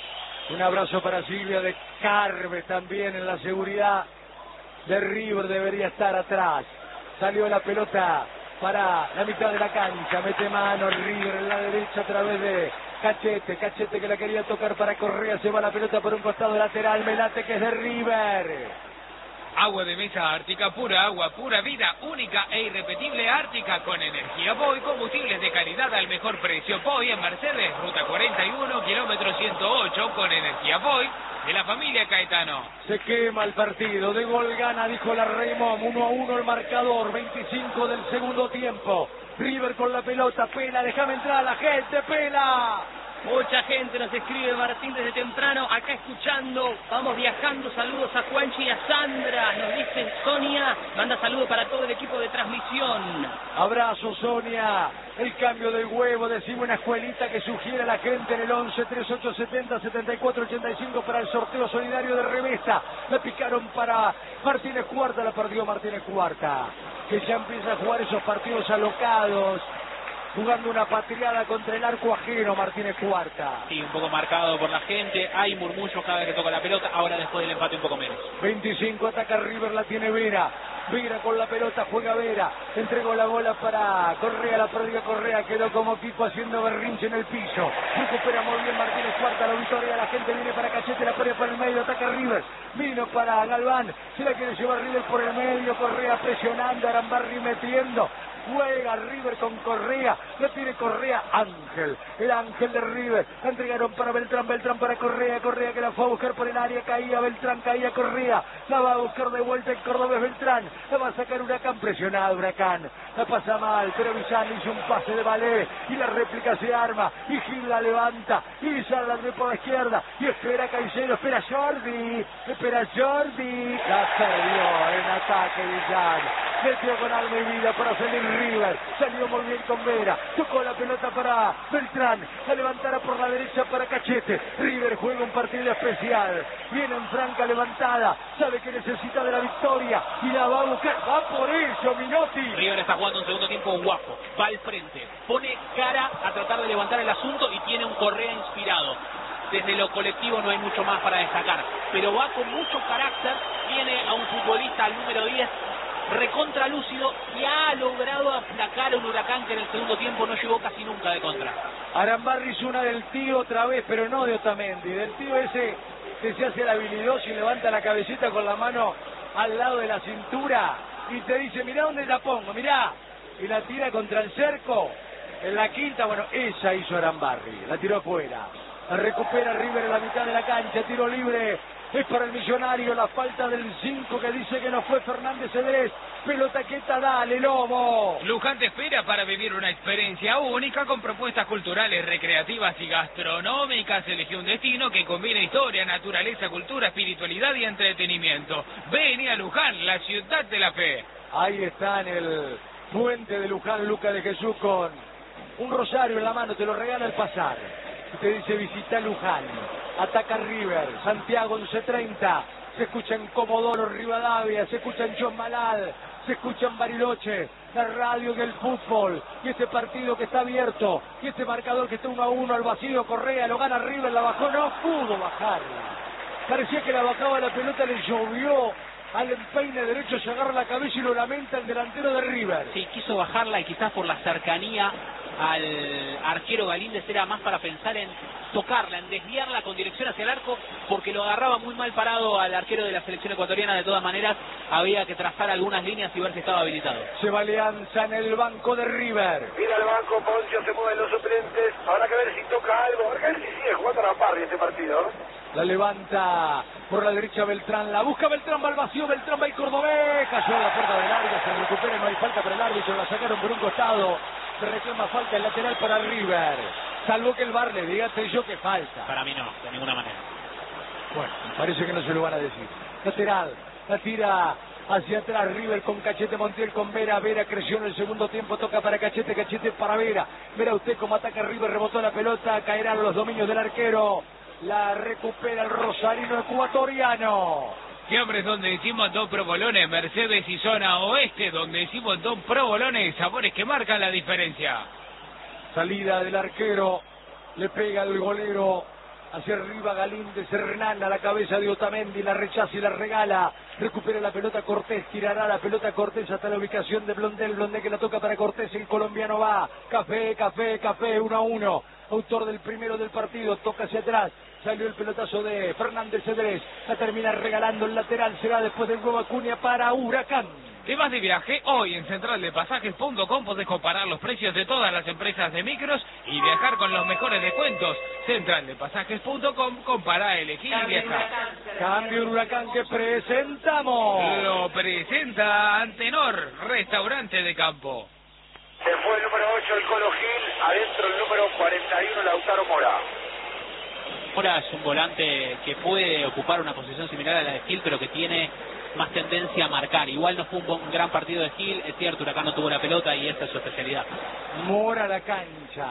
Un abrazo para Silvia de Carve también en la seguridad de River. Debería estar atrás. Salió la pelota para la mitad de la cancha. Mete mano River en la derecha a través de Cachete. Cachete que la quería tocar para Correa. Se va la pelota por un costado lateral. Melate que es de River. Agua de mesa Ártica, pura agua, pura vida, única e irrepetible Ártica, con energía Poi, combustibles de calidad al mejor precio. Poi en Mercedes, ruta cuarenta y uno, kilómetro ciento ocho, con energía Poi, de la familia Caetano. Se quema el partido, de gol gana, dijo la Raymond, uno a uno el marcador, veinticinco del segundo tiempo. River con la pelota, Pela, déjame entrar a la gente, Pela. Mucha gente nos escribe, Martín, desde temprano, acá escuchando, vamos viajando, saludos a Juanchi y a Sandra, nos dice Sonia, manda saludos para todo el equipo de transmisión. Abrazo, Sonia, el cambio del huevo, decimos una escuelita que sugiere a la gente en el once, treinta y ocho, setenta, setenta y cuatro, ochenta y cinco para el sorteo solidario de Revesta. La picaron para Martínez Cuarta, la perdió Martínez Cuarta, que ya empieza a jugar esos partidos alocados. Jugando una patriada contra el arco ajeno, Martínez Cuarta. Sí, un poco marcado por la gente, hay murmullos cada vez que toca la pelota, ahora después del empate un poco menos. veinticinco, ataca River, la tiene Vera. Vera con la pelota, juega Vera. Entregó la bola para Correa, la perdió Correa, quedó como Kiko haciendo berrinche en el piso. Recupera muy bien Martínez Cuarta, la victoria, la gente viene para Cachete, la perdió por el medio, ataca River. Vino para Galván, se la quiere llevar River por el medio, Correa presionando, Arambarri metiendo. Juega River con Correa, lo tiene Correa, Ángel, el Ángel de River, la entregaron para Beltrán, Beltrán para Correa, Correa que la fue a buscar por el área, caía Beltrán, caía Correa, la va a buscar de vuelta el cordobés Beltrán, la va a sacar Huracán, presionado Huracán, la pasa mal, pero Villán hizo un pase de ballet, y la réplica se arma, y Gil la levanta, y sale la por la izquierda, y espera Caicedo, espera Jordi, espera Jordi, la perdió en ataque Villán, metió con alma y vida para salir River, salió muy bien con Vera, tocó la pelota para Beltrán, la levantará por la derecha para Cachete. River juega un partido especial, viene en franca levantada, sabe que necesita de la victoria y la va a buscar, va por eso Minotti. River está jugando un segundo tiempo guapo, va al frente, pone cara a tratar de levantar el asunto y tiene un Correa inspirado. Desde lo colectivo no hay mucho más para destacar, pero va con mucho carácter, tiene a un futbolista al número diez recontra lúcido y ha logrado aplacar a un Huracán que en el segundo tiempo no llegó casi nunca de contra. Arambarri hizo una del tío otra vez, pero no de Otamendi, del tío ese que se hace el habilidoso y levanta la cabecita con la mano al lado de la cintura y te dice, mirá dónde la pongo, mirá, y la tira contra el cerco, en la quinta, bueno, esa hizo Arambarri, la tiró afuera, la recupera River en la mitad de la cancha, tiro libre, es para el Millonario, la falta del cinco que dice que no fue Fernández Cedrés, pelota quieta, dale Lobo. Luján te espera para vivir una experiencia única con propuestas culturales, recreativas y gastronómicas. Elegí un destino que combina historia, naturaleza, cultura, espiritualidad y entretenimiento. Vení a Luján, la ciudad de la fe. Ahí está en el puente de Luján, Luca de Jesús con un rosario en la mano, te lo regala al pasar. Y te dice visita Luján. Ataca River, Santiago once treinta, se escucha en Comodoro Rivadavia, se escucha en John Malal, se escucha en Bariloche, la radio del fútbol, y este partido que está abierto, y este marcador que está uno a uno al vacío, Correa lo gana River, la bajó, no pudo bajarla, parecía que la bajaba la pelota, le llovió al empeine derecho, se agarra la cabeza y lo lamenta el delantero de River. Sí, quiso bajarla y quizás por la cercanía al arquero Galíndez era más para pensar en tocarla, en desviarla con dirección hacia el arco, porque lo agarraba muy mal parado al arquero de la selección ecuatoriana. De todas maneras, había que trazar algunas líneas y ver si estaba habilitado. Se va Alianza en el banco de River. Mira el banco, Poncio, se mueven los suplentes. Habrá que ver si toca algo. Habrá que ver si sigue jugando a la parry este partido. La levanta Por la derecha Beltrán, la busca Beltrán, va al vacío, Beltrán va el cordobés, cayó en la puerta del área, se recupera, no hay falta para el árbitro, la sacaron por un costado, se reclama falta el lateral para River, salvo que el V A R le diga a yo que falta. Para mí no, de ninguna manera. Bueno, parece que no se lo van a decir. Lateral, la tira hacia atrás, River con Cachete, Montiel con Vera, Vera creció en el segundo tiempo, toca para Cachete, Cachete para Vera, Vera usted cómo ataca River, rebotó la pelota, caerán los dominios del arquero. La recupera el rosarino ecuatoriano. ¿Qué hombres donde decimos dos provolones, Mercedes y zona oeste, donde decimos dos provolones, sabores que marcan la diferencia? Salida del arquero, le pega el golero hacia arriba Galíndez, Hernán a la cabeza de Otamendi, la rechaza y la regala, recupera la pelota Cortés, tirará la pelota Cortés hasta la ubicación de Blondel, Blondel que la toca para Cortés, el colombiano va, café, café, café, uno a uno, autor del primero del partido, toca hacia atrás, salió el pelotazo de Fernández Cedrés, la termina regalando el lateral, será después del nuevo Acuña para Huracán. ¿Te vas de viaje? Hoy en central de pasajes punto com podés comparar los precios de todas las empresas de micros y viajar con los mejores descuentos. central de pasajes punto com, compará, elegí y viaja. Cambio en Huracán que presentamos. Lo presenta Antenor, restaurante de campo. Se fue el número ocho, el Colo Gil, adentro el número cuarenta y uno, Lautaro Mora. Mora es un volante que puede ocupar una posición similar a la de Gil, pero que tiene más tendencia a marcar. Igual no fue un, un gran partido de Gil, es cierto, Huracán no tuvo la pelota y esta es su especialidad. Mora a la cancha.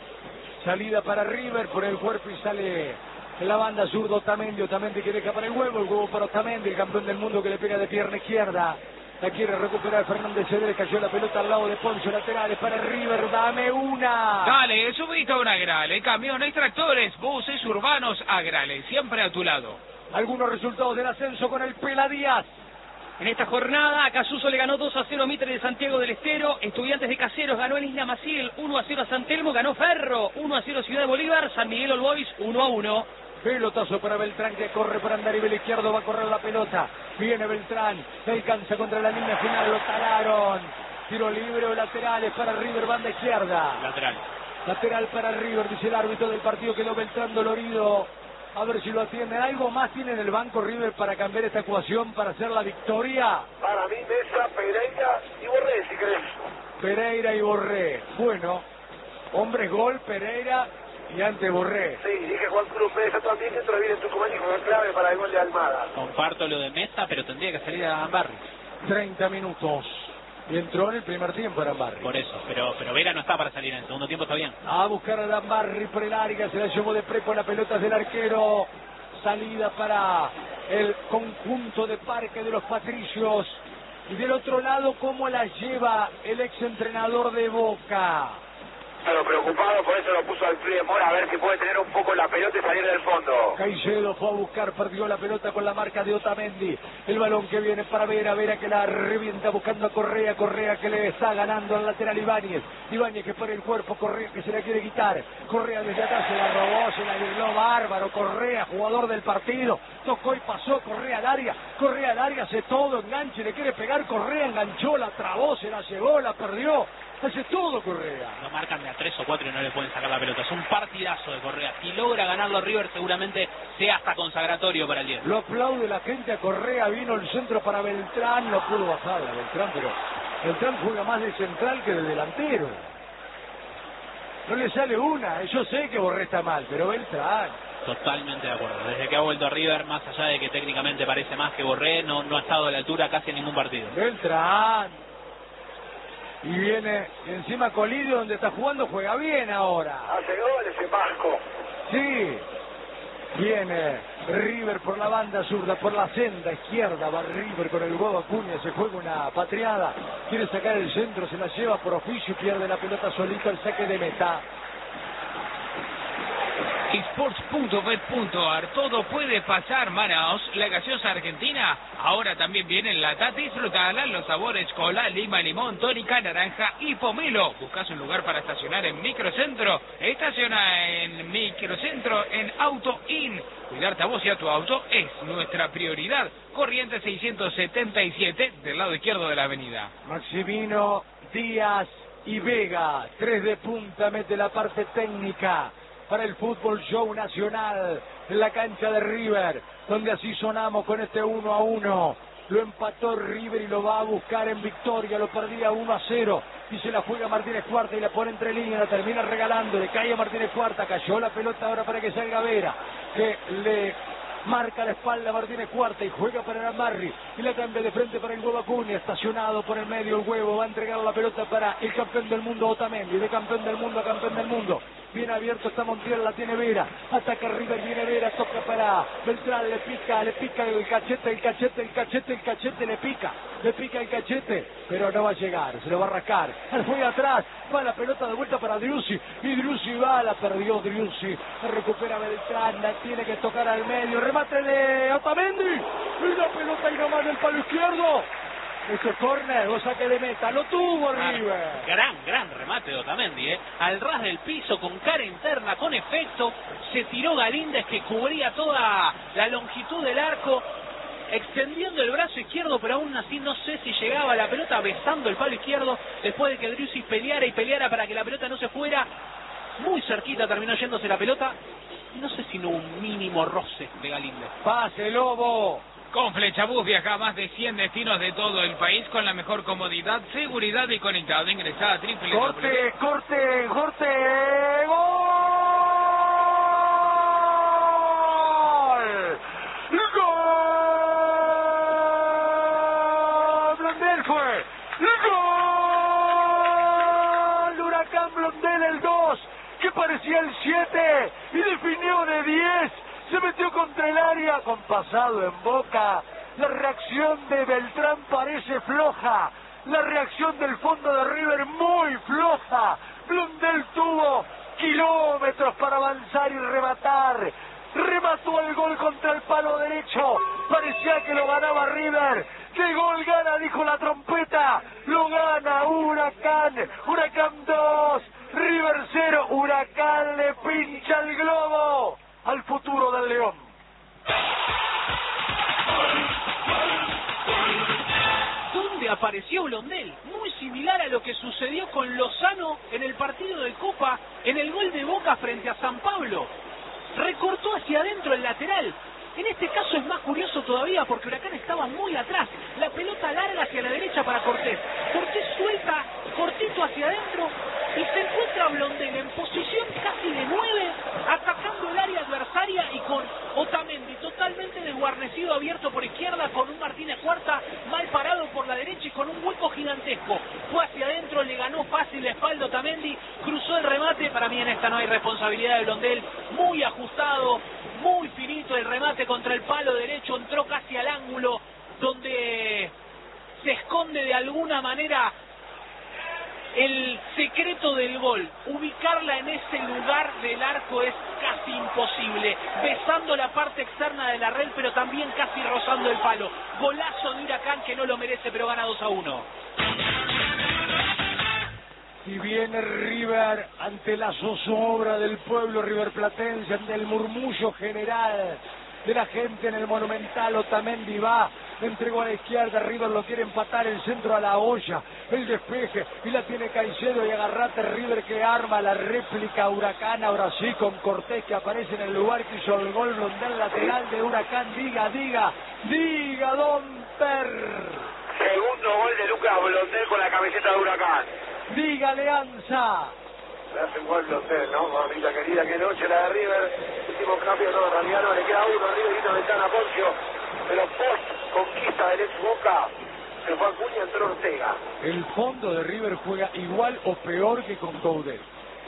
Salida para River por el cuerpo y sale en la banda zurdo Otamendi, Otamendi que deja para el huevo, el huevo para Otamendi, el campeón del mundo que le pega de pierna izquierda. La quiere recuperar Fernández Cedrés, cayó la pelota al lado de Poncio, laterales para River, dame una. Dale, subite a un Agrale, camiones, tractores, buses urbanos, Agrale, siempre a tu lado. Algunos resultados del ascenso con el Pela Díaz. En esta jornada, Casuso le ganó dos a cero a Mitre de Santiago del Estero, Estudiantes de Caseros ganó en Isla Maciel uno a cero a San Telmo, ganó Ferro uno a cero Ciudad de Bolívar, San Miguel All Boys uno a uno. Pelotazo para Beltrán que corre para andar y el izquierdo va a correr la pelota. Viene Beltrán, se alcanza contra la línea final, lo talaron. Tiro libre o laterales para River, banda izquierda. Lateral. Lateral para River, dice el árbitro del partido, quedó Beltrán dolorido. A ver si lo atienden. ¿Algo más tiene en el banco River para cambiar esta ecuación, para hacer la victoria? Para mí, Mesa, Pereira y Borré, si querés. Pereira y Borré. Bueno, hombres gol, Pereira y ante Borré. Sí, dije Juan Cruz Mesa también, que entró bien en Tucumán y fue clave para el gol de Almada. Comparto lo de Mesa, pero tendría que salir a Gambarri. treinta minutos. Y entró en el primer tiempo Arambarri. Por eso, pero pero Vera no está para salir en el segundo tiempo, está bien. A buscar a Arambarri por el área, se la llevó de prepo, la pelota es del arquero. Salida para el conjunto de Parque de los Patricios. Y del otro lado, ¿cómo la lleva el exentrenador de Boca? Claro, preocupado, por eso lo puso al pie Mora, a ver si puede tener un poco la pelota y salir del fondo. Caicedo fue a buscar, perdió la pelota con la marca de Otamendi. El balón que viene para Vera, Vera que la revienta buscando a Correa, Correa que le está ganando al lateral Ibáñez. Ibáñez que pone el cuerpo, Correa que se la quiere quitar. Correa desde atrás se la robó, se la libró bárbaro. Correa, jugador del partido, tocó y pasó, Correa al área, Correa al área, hace todo, enganche, le quiere pegar, Correa enganchó, la trabó, se la llevó, la perdió. Hace todo Correa. Lo marcan de a tres o cuatro y no le pueden sacar la pelota. Es un partidazo de Correa. Si logra ganarlo River, seguramente sea hasta consagratorio para el diez. Lo aplaude la gente a Correa. Vino el centro para Beltrán. No pudo bajar a Beltrán, pero Beltrán juega más de central que de delantero. No le sale una. Yo sé que Borré está mal, pero Beltrán. Totalmente de acuerdo. Desde que ha vuelto a River, más allá de que técnicamente parece más que Borré, no, no ha estado a la altura casi en ningún partido. Beltrán. Y viene encima Colidio, donde está jugando, juega bien ahora. Hace goles ese Vasco. Sí. Viene River por la banda zurda, por la senda izquierda, va River con el huevo Acuña, se juega una patriada, quiere sacar el centro, se la lleva por oficio y pierde la pelota solito, el saque de meta. esports punto bet punto ar, todo puede pasar, Manaos, la gaseosa argentina, ahora también viene en lata, disfrutala, los sabores cola, lima, limón, tónica, naranja y pomelo. Buscas un lugar para estacionar en Microcentro, estaciona en Microcentro en Auto In. Cuidarte a vos y a tu auto es nuestra prioridad. Corriente seiscientos setenta y siete, del lado izquierdo de la avenida. Maximino, Díaz y Vega, tres de punta, mete la parte técnica. para el Fútbol Show Nacional en la cancha de River, donde así sonamos con este uno a uno. Lo empató River y lo va a buscar en victoria, lo perdía uno a cero y se la juega Martínez Cuarta y la pone entre líneas, la termina regalando, le cae a Martínez Cuarta, cayó la pelota ahora para que salga Vera, que le marca la espalda a Martínez Cuarta y juega para Ramarri y la cambia de frente para el huevo Acuña, estacionado por el medio el huevo, va a entregar la pelota para el campeón del mundo Otamendi, de campeón del mundo a campeón del mundo. Bien abierto está Montiel, la tiene Vera, ataca River, viene Vera, toca para Beltrán, le pica, le pica el cachete, el cachete, el cachete, el cachete, le pica, le pica el cachete, pero no va a llegar, se lo va a rascar, juega atrás, va la pelota de vuelta para Driussi, y Driussi va, la perdió Driussi, la recupera Beltrán, la tiene que tocar al medio, remate de Otamendi, y la pelota y nomás del palo izquierdo. Ese córner o saque de meta, lo tuvo River. Ah, gran, gran remate de Otamendi, ¿eh? Al ras del piso, con cara interna, con efecto, se tiró Galíndez que cubría toda la longitud del arco, extendiendo el brazo izquierdo, pero aún así no sé si llegaba la pelota, besando el palo izquierdo, después de que Driussi peleara y peleara para que la pelota no se fuera. Muy cerquita terminó yéndose la pelota, y no sé si no un mínimo roce de Galíndez. Pase, Lobo. Con Flechabús viaja a más de cien destinos de todo el país con la mejor comodidad, seguridad y conectado. Ingresá a triple. Corte, corte, corte, gol. Gol. Blondel fue. Gol. Huracán Blondel el dos, que parecía el siete y definió de diez. Se metió contra el área con pasado en Boca. La reacción de Beltrán parece floja. La reacción del fondo de River muy floja. Blondel tuvo kilómetros para avanzar y rematar. Remató el gol contra el palo derecho. Parecía que lo ganaba River. ¿Qué gol gana? Dijo la trompeta. Lo gana Huracán. Huracán dos. River cero. Huracán le pincha el globo al futuro del León. ¿Dónde apareció Blondel? Muy similar a lo que sucedió con Lozano en el partido de Copa, en el gol de Boca frente a San Pablo. Recortó hacia adentro el lateral. En este caso es más curioso todavía porque Huracán estaba muy atrás. La pelota larga hacia la derecha para Cortés. Cortés suelta cortito hacia adentro y se encuentra Blondel en posición casi de nueve, atacando el área adversaria y con Otamendi totalmente desguarnecido, abierto por izquierda, con un Martínez Cuarta mal parado por la derecha y con un hueco gigantesco. Fue hacia adentro, le ganó fácil la espalda Otamendi, cruzó el remate. Para mí en esta no hay responsabilidad de Blondel, muy ajustado, muy finito el remate contra el palo derecho, entró casi al ángulo donde se esconde de alguna manera el secreto del gol. Ubicarla en ese lugar del arco es casi imposible, besando la parte externa de la red, pero también casi rozando el palo. Golazo de Huracán que no lo merece, pero gana dos a uno. Y viene River ante la zozobra del pueblo riverplatense, ante el murmullo general de la gente en el Monumental. Otamendi va, entregó a la izquierda, River lo quiere empatar, el centro a la olla, el despeje, y la tiene Caicedo y agarrate River que arma la réplica Huracán, ahora sí con Cortés que aparece en el lugar que hizo el gol Blondel, lateral de Huracán. Diga, diga, diga Don Per. Segundo gol de Lucas Blondel con la camiseta de Huracán. Diga Alianza. Le hace un gol Blondel, ¿no? Mamita querida, qué noche la de River. Último cambio, no, en realidad no le queda uno. River vino ventana a Poncio, pero post conquista del ex Boca, se fue Acuña, entró Ortega. El fondo de River juega igual o peor que con Coudet.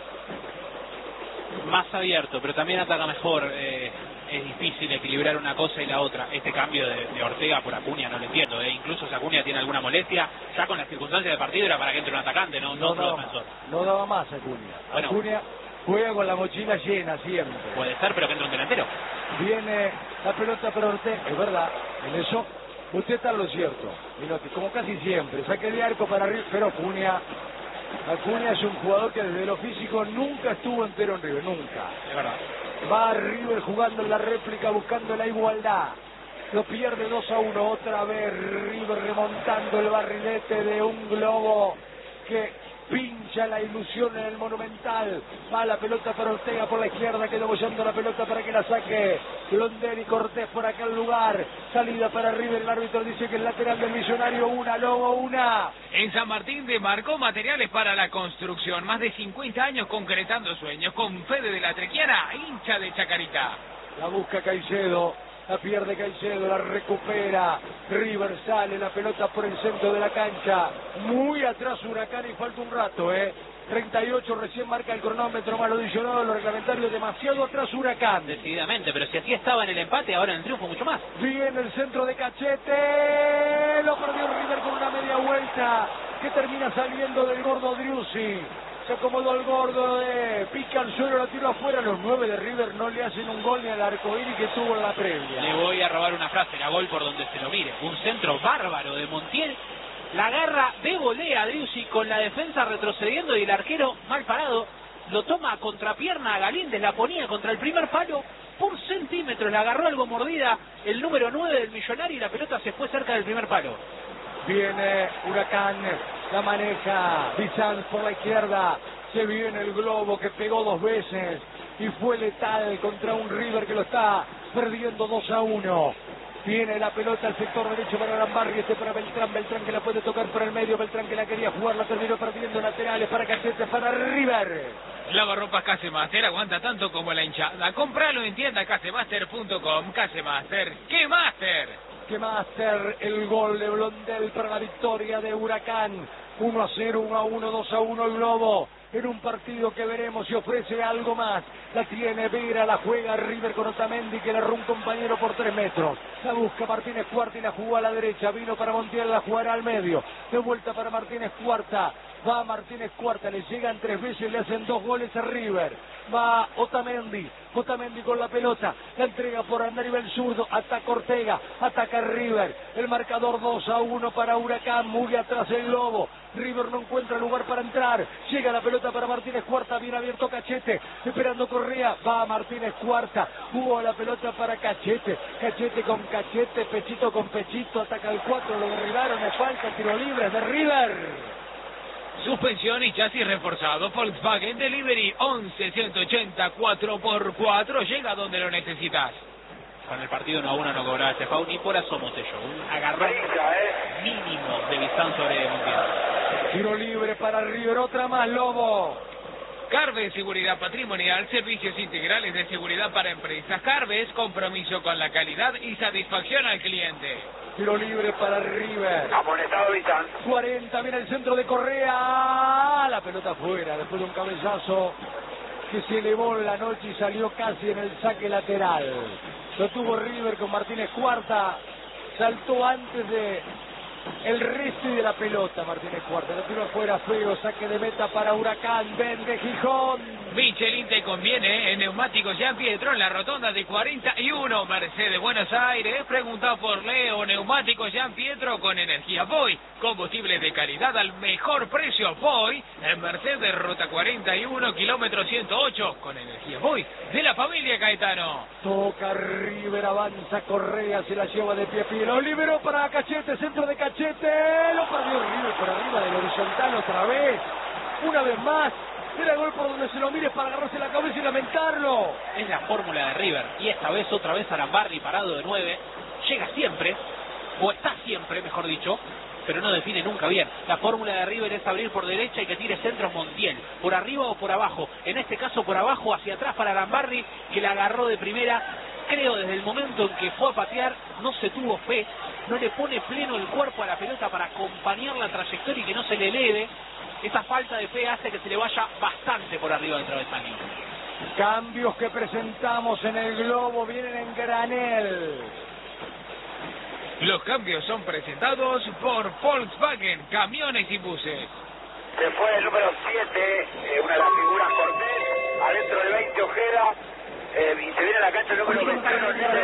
Más abierto, pero también ataca mejor. Eh, es difícil equilibrar una cosa y la otra. Este cambio de, de Ortega por Acuña no lo entiendo. Eh. Incluso si Acuña tiene alguna molestia, ya con las circunstancias del partido era para que entre un atacante, no, no, no, otro daba, defensor. No daba más Acuña. Bueno, Acuña juega con la mochila llena siempre. Puede ser, pero que entre un delantero. Viene la pelota para Ortega, es verdad, en eso usted está en lo cierto. Minotti, como casi siempre, saque de arco para River, pero Acuña, Acuña es un jugador que desde lo físico nunca estuvo entero en River, nunca. Es verdad. Va River jugando en la réplica, buscando la igualdad. Lo pierde dos a uno, otra vez River remontando el barrilete de un globo que pincha la ilusión en el Monumental. Va la pelota para Ortega por la izquierda, quedó bollando la pelota para que la saque Blondel y Cortés por acá el lugar. Salida para River, el árbitro dice que es lateral del Millonario, una, Lobo, una. En San Martín demarcó materiales para la construcción, más de cincuenta años concretando sueños, con Fede de la Trequiana, hincha de Chacarita. La busca Caicedo, la pierde Caicedo, la recupera. River sale, la pelota por el centro de la cancha. Muy atrás Huracán y falta un rato, ¿eh? treinta y ocho, recién marca el cronómetro, mal adicionado, lo reglamentario, demasiado atrás Huracán. Decididamente, pero si así estaba en el empate, ahora en el triunfo mucho más. Viene el centro de Cachete, lo perdió River con una media vuelta, que termina saliendo del gordo Driussi. Se acomodó el gordo, de pica al suelo, lo tiró afuera. Los nueve de River no le hacen un gol ni al arcoíris que tuvo en la previa. Le voy a robar una frase, la gol por donde se lo mire. Un centro bárbaro de Montiel. La agarra de volea a Driussi con la defensa retrocediendo y el arquero mal parado. Lo toma a contrapierna a Galíndez, la ponía contra el primer palo por centímetros. La agarró algo mordida el número nueve del Millonario y la pelota se fue cerca del primer palo. Viene Huracán, la maneja Bizanz por la izquierda. Se viene el globo que pegó dos veces y fue letal contra un River que lo está perdiendo dos a uno. Viene la pelota al sector derecho para Arambarri, este para Beltrán, Beltrán que la puede tocar por el medio, Beltrán que la quería jugar, la terminó perdiendo, laterales para Cachete, para River. Lavarropas Casemaster aguanta tanto como la hinchada. Compralo en tienda casemaster punto com. Casemaster, ¡qué máster! Que Master, el gol de Blondel para la victoria de Huracán. uno a cero, uno a uno, dos a uno el globo. En un partido que veremos si ofrece algo más. La tiene Vera, la juega River con Otamendi que le erró un compañero por tres metros. La busca Martínez Cuarta y la jugó a la derecha. Vino para Montiel, la jugará al medio. De vuelta para Martínez Cuarta. Va Martínez Cuarta, le llegan tres veces, le hacen dos goles a River. Va Otamendi, Otamendi con la pelota, la entrega por Andarivel zurdo, ataca Ortega, ataca River. El marcador dos a uno para Huracán, muy atrás el globo. River no encuentra lugar para entrar. Llega la pelota para Martínez Cuarta, bien abierto Cachete, esperando Correa. Va Martínez Cuarta, jugó la pelota para Cachete. Cachete con Cachete, pechito con pechito, ataca el cuatro, lo derribaron, es falta, tiro libre de River. Suspensión y chasis reforzado. Volkswagen Delivery once ciento ochenta cuatro por cuatro. Llega donde lo necesitas. Con el partido uno a uno no cobraba este foul ni por asomo Tello. Un agarrón mínimo de Bizanz sobre Montiel. Tiro libre para River, otra más Lobo. Carves Seguridad Patrimonial, servicios integrales de seguridad para empresas. Carves, compromiso con la calidad y satisfacción al cliente. Tiro libre para River. Amonestado Bizanz. cuarenta, viene el centro de Correa. La pelota fuera, después de un cabezazo que se elevó en la noche y salió casi en el saque lateral. Lo tuvo River con Martínez Cuarta. Saltó antes de el resto de la pelota Martínez Cuarta. Lo tiró afuera feo, saque de meta para Huracán. Ven de Gijón. Michelin te conviene en neumáticos Jean Pietro en la rotonda de cuarenta y uno, Mercedes Buenos Aires. Pregunta por Leo, neumáticos Jean Pietro con energía Voy. Combustible de calidad al mejor precio Voy. En Mercedes Ruta cuarenta y uno, kilómetro ciento ocho, con energía Voy. De la familia Caetano. Toca River, avanza Correa, se la lleva de pie a pie. Lo liberó para Cachete, centro de Cachete. Lo perdió River por arriba del horizontal otra vez. Una vez más. Era gol por donde se lo mire para agarrarse la cabeza y lamentarlo. Es la fórmula de River. Y esta vez, otra vez, Arambarri parado de nueve. Llega siempre, o está siempre, mejor dicho, pero no define nunca bien. La fórmula de River es abrir por derecha y que tire centros Montiel. Por arriba o por abajo. En este caso, por abajo, hacia atrás para Arambarri, que la agarró de primera. Creo desde el momento en que fue a patear, no se tuvo fe. No le pone pleno el cuerpo a la pelota para acompañar la trayectoria y que no se le eleve. Esa falta de fe hace que se le vaya bastante por arriba del travesaño. Cambios que presentamos en el globo vienen en granel. Los cambios son presentados por Volkswagen, camiones y buses. Se fue el número siete, eh, una de las figuras Cortés, adentro del veinte Ojeda, eh, y se viene a la cancha el número veintiuno.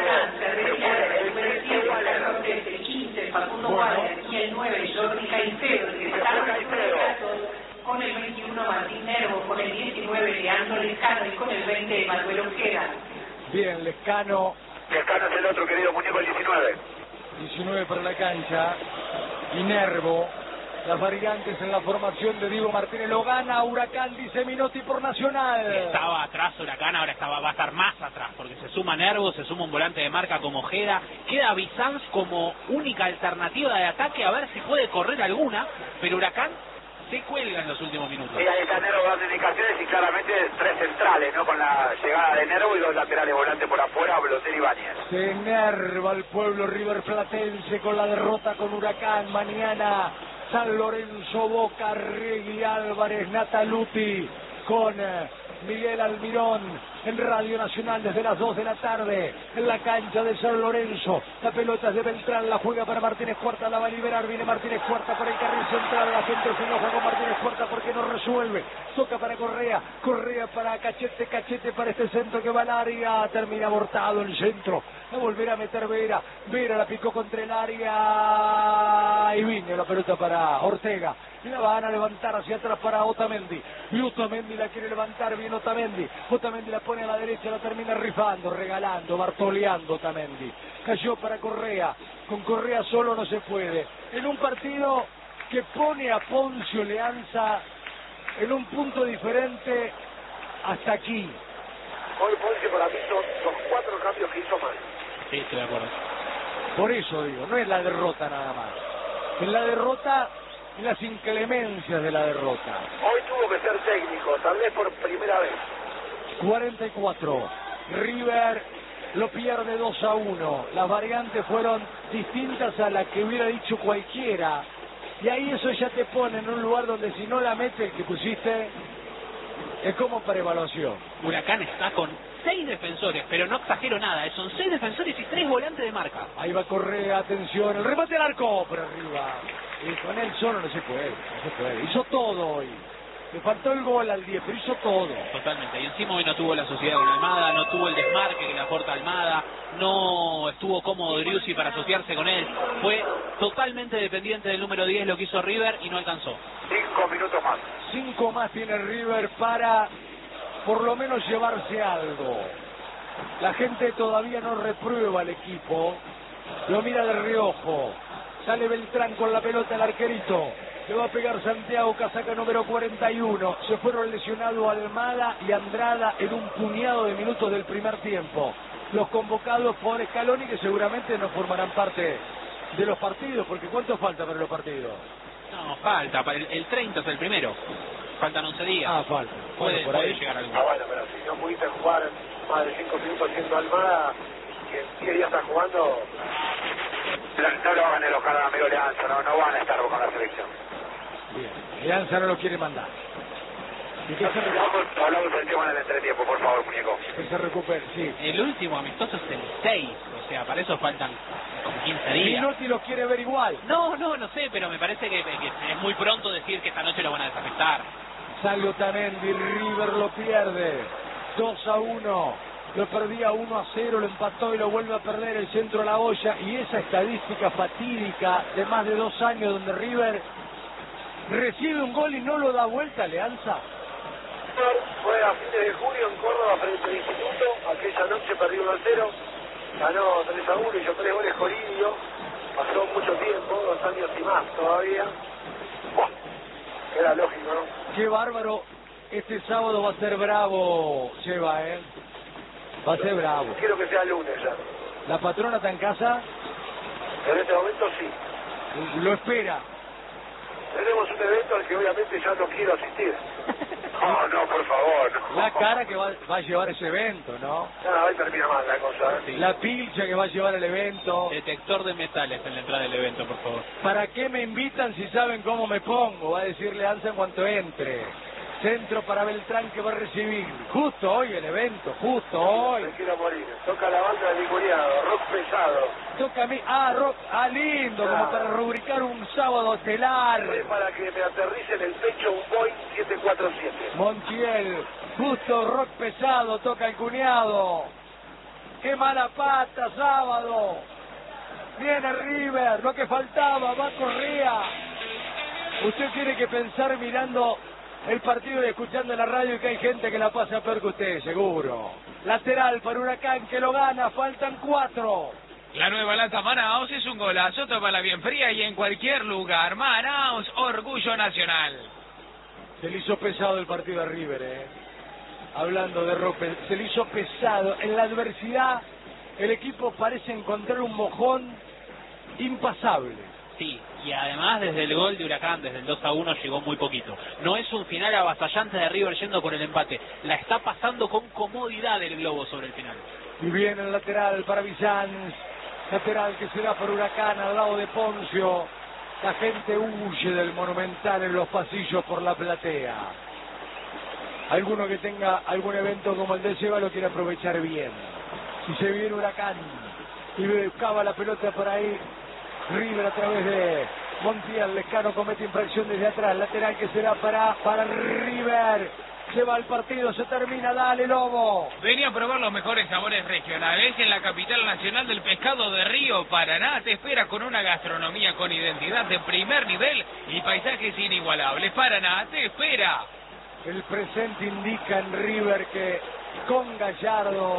El quince, Facundo Guardia, y el nueve, Jordi Caicedo, que están con el veintiuno, Martín Nervo, con el diecinueve, Leandro Lescano, y con el veinte, Manuel Ojeda. Bien, Lescano. Lescano es el otro querido muñeco, el diecinueve. diecinueve para la cancha. Y Nervo. Las variantes en la formación de Diego Martínez. Lo gana Huracán, dice Minotti por Nacional. Estaba atrás Huracán, ahora estaba, va a estar más atrás, porque se suma Nervo, se suma un volante de marca como Ojeda. Queda Bizanz como única alternativa de ataque, a ver si puede correr alguna, pero Huracán se cuelga en los últimos minutos. Y ahí está Nervo dando indicaciones y claramente tres centrales, ¿no? Con la llegada de Nervo y dos laterales volantes por afuera, Blotel y Báñez. Se enerva el pueblo riverplatense con la derrota con Huracán. Mañana San Lorenzo, Boca, Regui, Álvarez, Nataluti con eh, Miguel Almirón en Radio Nacional desde las dos de la tarde en la cancha de San Lorenzo. La pelota es de Beltrán, la juega para Martínez Cuarta, la va a liberar, viene Martínez Cuarta por el carril central, la gente se enoja con Martínez Cuarta porque no resuelve, toca para Correa, Correa para Cachete, Cachete para este centro que va al área, termina abortado el centro, va a volver a meter Vera, Vera la picó contra el área y vino la pelota para Ortega. Y la van a levantar hacia atrás para Otamendi. Y Otamendi la quiere levantar bien Otamendi. Otamendi la pone a la derecha, la termina rifando, regalando, bartoleando Otamendi. Cayó para Correa. Con Correa solo no se puede. En un partido que pone a Poncio Leanza en un punto diferente hasta aquí. Hoy Poncio para mí son los cuatro cambios que hizo mal. Sí, estoy de acuerdo. Por eso digo, no es la derrota nada más. En la derrota y las inclemencias de la derrota. Hoy tuvo que ser técnico, tal vez por primera vez. cuarenta y cuatro. River lo pierde dos a uno. Las variantes fueron distintas a las que hubiera dicho cualquiera. Y ahí eso ya te pone en un lugar donde si no la mete el que pusiste, es como para evaluación. Huracán está con seis defensores, pero no exagero nada, son seis defensores y tres volantes de marca. Ahí va Correa, atención, el remate al arco, por arriba. Y con él solo no se puede, no se puede. Hizo todo hoy. Le faltó el gol al diez, pero hizo todo. Totalmente. Y encima hoy no tuvo la sociedad con Almada, no tuvo el desmarque que le aporta Almada, no estuvo cómodo Driussi para asociarse con él. Fue totalmente dependiente del número diez lo que hizo River y no alcanzó. Cinco minutos más. Cinco más tiene River para por lo menos llevarse algo. La gente todavía no reprueba al equipo. Lo mira de reojo. Sale Beltrán con la pelota al arquerito. Le va a pegar Santiago, casaca número cuarenta y uno. Se fueron lesionados Almada y Andrada en un puñado de minutos del primer tiempo. Los convocados por Scaloni, que seguramente no formarán parte de los partidos, porque ¿cuánto falta para los partidos? No, falta. El, el treinta es el primero. Faltan once días. Ah, falta. Puede, Bueno, por puede ahí llegar algo. Ah, bueno, pero si no pudiste jugar más de cinco minutos siendo Almada, que en diez días está jugando, no lo hagan enojar a amigo Leanza, no, no van a estar con la selección. Bien. Leanza no lo quiere mandar. Y que se recupere. Hablamos, hablamos del tema del entretiempo, por favor, muñeco. Que se recupere, sí. El último amistoso es el seis, o sea, para eso faltan como quince días. Minotti lo quiere ver igual. No, no, no sé, pero me parece que, que es muy pronto decir que esta noche lo van a desafectar. Sale Otamendi, River lo pierde. dos a uno. Lo perdía uno a cero, lo empató y lo vuelve a perder el centro a la olla. Y esa estadística fatídica de más de dos años donde River recibe un gol y no lo da vuelta, Leanza. Fue a fines de junio en Córdoba frente al Instituto, aquella noche perdió uno a cero, ganó tres a uno, hizo tres goles Coridio, pasó mucho tiempo, dos años y más todavía. Buah, era lógico, ¿no? Qué bárbaro, este sábado va a ser bravo, Seba, ¿eh? Va a ser bravo. Quiero que sea lunes ya. ¿La patrona está en casa? En este momento sí. Lo espera. Tenemos un evento al que obviamente ya no quiero asistir. No, no, por favor. No. La cara que va, va a llevar ese evento, ¿no? No, ahí termina mal la cosa. ¿eh? Sí. La pilcha que va a llevar el evento. Detector de metales en la entrada del evento, por favor. ¿Para qué me invitan si saben cómo me pongo? Va a decir Leanza en cuanto entre. Centro para Beltrán que va a recibir. Justo hoy el evento, justo hoy. Me quiero morir. Toca la banda de mi cuñado, rock pesado. Toca a mí, ah, rock, ah, lindo, Ah. como para rubricar un sábado estelar. Es para que me aterrice en el pecho un Boeing siete cuatro siete. Montiel, justo rock pesado, toca el cuñado. Qué mala pata, sábado. Viene River, lo que faltaba, va Correa. Usted tiene que pensar mirando el partido y escuchando en la radio que hay gente que la pasa peor que usted, seguro. Lateral para Huracán que lo gana, faltan cuatro. La nueva lata Manaos es un golazo, tómala bien fría y en cualquier lugar. Manaos, orgullo nacional. Se le hizo pesado el partido a River, eh. Hablando de Rope, se le hizo pesado. En la adversidad, el equipo parece encontrar un mojón impasable. Sí, y además desde el gol de Huracán, desde el dos a uno, llegó muy poquito. No es un final avasallante de River yendo por el empate. La está pasando con comodidad el globo sobre el final. Y viene el lateral para Bizanz. Lateral que se da por Huracán al lado de Poncio. La gente huye del Monumental en los pasillos por la platea. Alguno que tenga algún evento como el de Seba lo quiere aprovechar bien. Si se viene Huracán y buscaba la pelota por ahí, River a través de Montiel, Lescano comete infracción desde atrás, lateral que será para, para River. Se va el partido, se termina, dale Lobo. Venía a probar los mejores sabores regionales en la capital nacional del pescado de Río Paraná. Te espera con una gastronomía con identidad de primer nivel y paisajes inigualables. Paraná te espera. El presente indica en River que con Gallardo,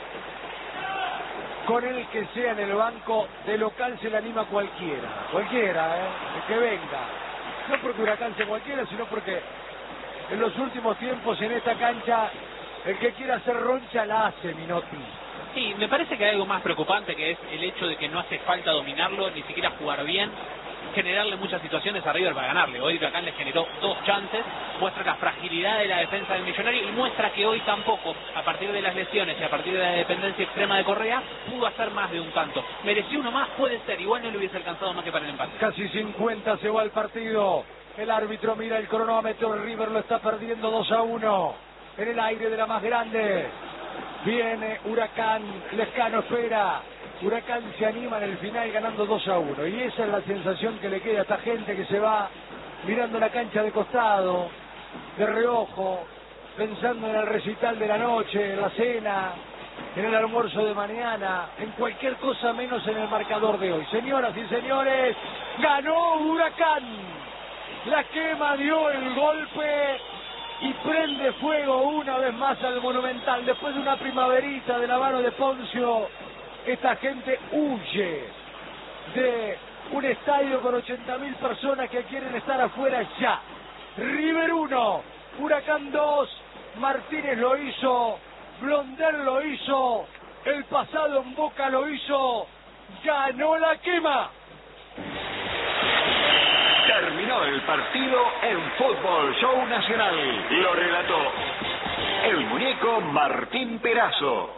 con el que sea en el banco de local, se le anima cualquiera. Cualquiera, ¿eh? El que venga. No porque Huracán sea cualquiera, sino porque en los últimos tiempos en esta cancha, el que quiera hacer roncha la hace, Minotti. Sí, me parece que hay algo más preocupante, que es el hecho de que no hace falta dominarlo, ni siquiera jugar bien, generarle muchas situaciones a River para ganarle. Hoy Huracán le generó dos chances, muestra la fragilidad de la defensa del Millonario y muestra que hoy tampoco, a partir de las lesiones y a partir de la dependencia extrema de Correa, pudo hacer más de un tanto. Mereció uno más, puede ser, igual no le hubiese alcanzado más que para el empate. Casi cincuenta se va el partido. El árbitro mira el cronómetro, River lo está perdiendo dos a uno. En el aire de la más grande. Viene Huracán, Lescano espera. Huracán se anima en el final ganando dos a uno. Y esa es la sensación que le queda a esta gente que se va mirando la cancha de costado, de reojo, pensando en el recital de la noche, en la cena, en el almuerzo de mañana, en cualquier cosa menos en el marcador de hoy. Señoras y señores, ganó Huracán. La quema dio el golpe y prende fuego una vez más al Monumental. Después de una primaverita de la mano de Poncio, esta gente huye de un estadio con ochenta mil personas que quieren estar afuera ya. River uno, Huracán dos, Martínez lo hizo, Blondel lo hizo, el pasado en Boca lo hizo, ganó la quema. Terminó el partido en Fútbol Show Nacional. Lo relató el muñeco Martín Perazo.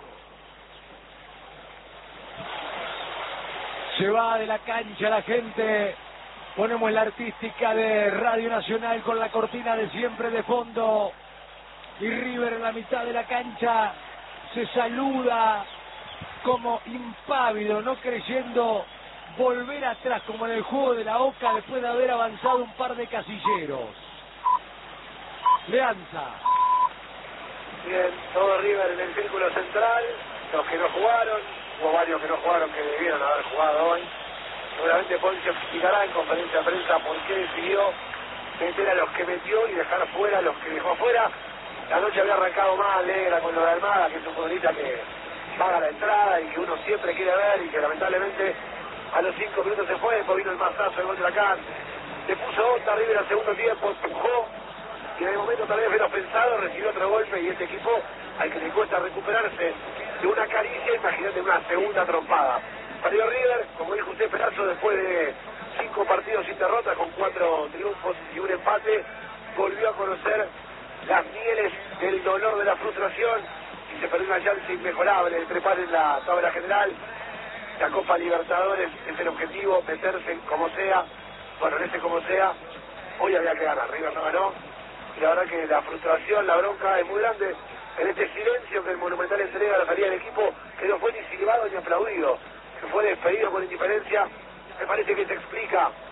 Se va de la cancha la gente. Ponemos la artística de Radio Nacional con la cortina de siempre de fondo. Y River en la mitad de la cancha se saluda como impávido, no creyendo volver atrás como en el juego de la Oca después de haber avanzado un par de casilleros. Leanza. Bien, todo River en el círculo central. Los que no jugaron, hubo varios que no jugaron que debieron haber jugado hoy. Seguramente Poncio explicará en conferencia de prensa por qué decidió meter a los que metió y dejar fuera a los que dejó fuera. La noche había arrancado mal, negra con lo de Almada, que es un futbolista que paga la entrada y que uno siempre quiere ver y que lamentablemente a los cinco minutos se fue, después vino el mazazo del gol de Huracán. Le puso otra River al segundo tiempo, empujó y en el momento tal vez menos pensado recibió otro golpe y este equipo al que le cuesta recuperarse de una caricia, imagínate una segunda trompada. Salió River, como dijo usted Perazo, después de cinco partidos sin derrota con cuatro triunfos y un empate, volvió a conocer las mieles del dolor de la frustración y se perdió una chance inmejorable de trepar en la tabla general. La Copa Libertadores es el objetivo, meterse como sea. Bueno, en ese como sea, hoy había que ganar. River no ganó. Y la verdad que la frustración, la bronca es muy grande. En este silencio que el Monumental entrega a la salida del equipo, que no fue ni silbado ni aplaudido, que fue despedido con indiferencia, me parece que se explica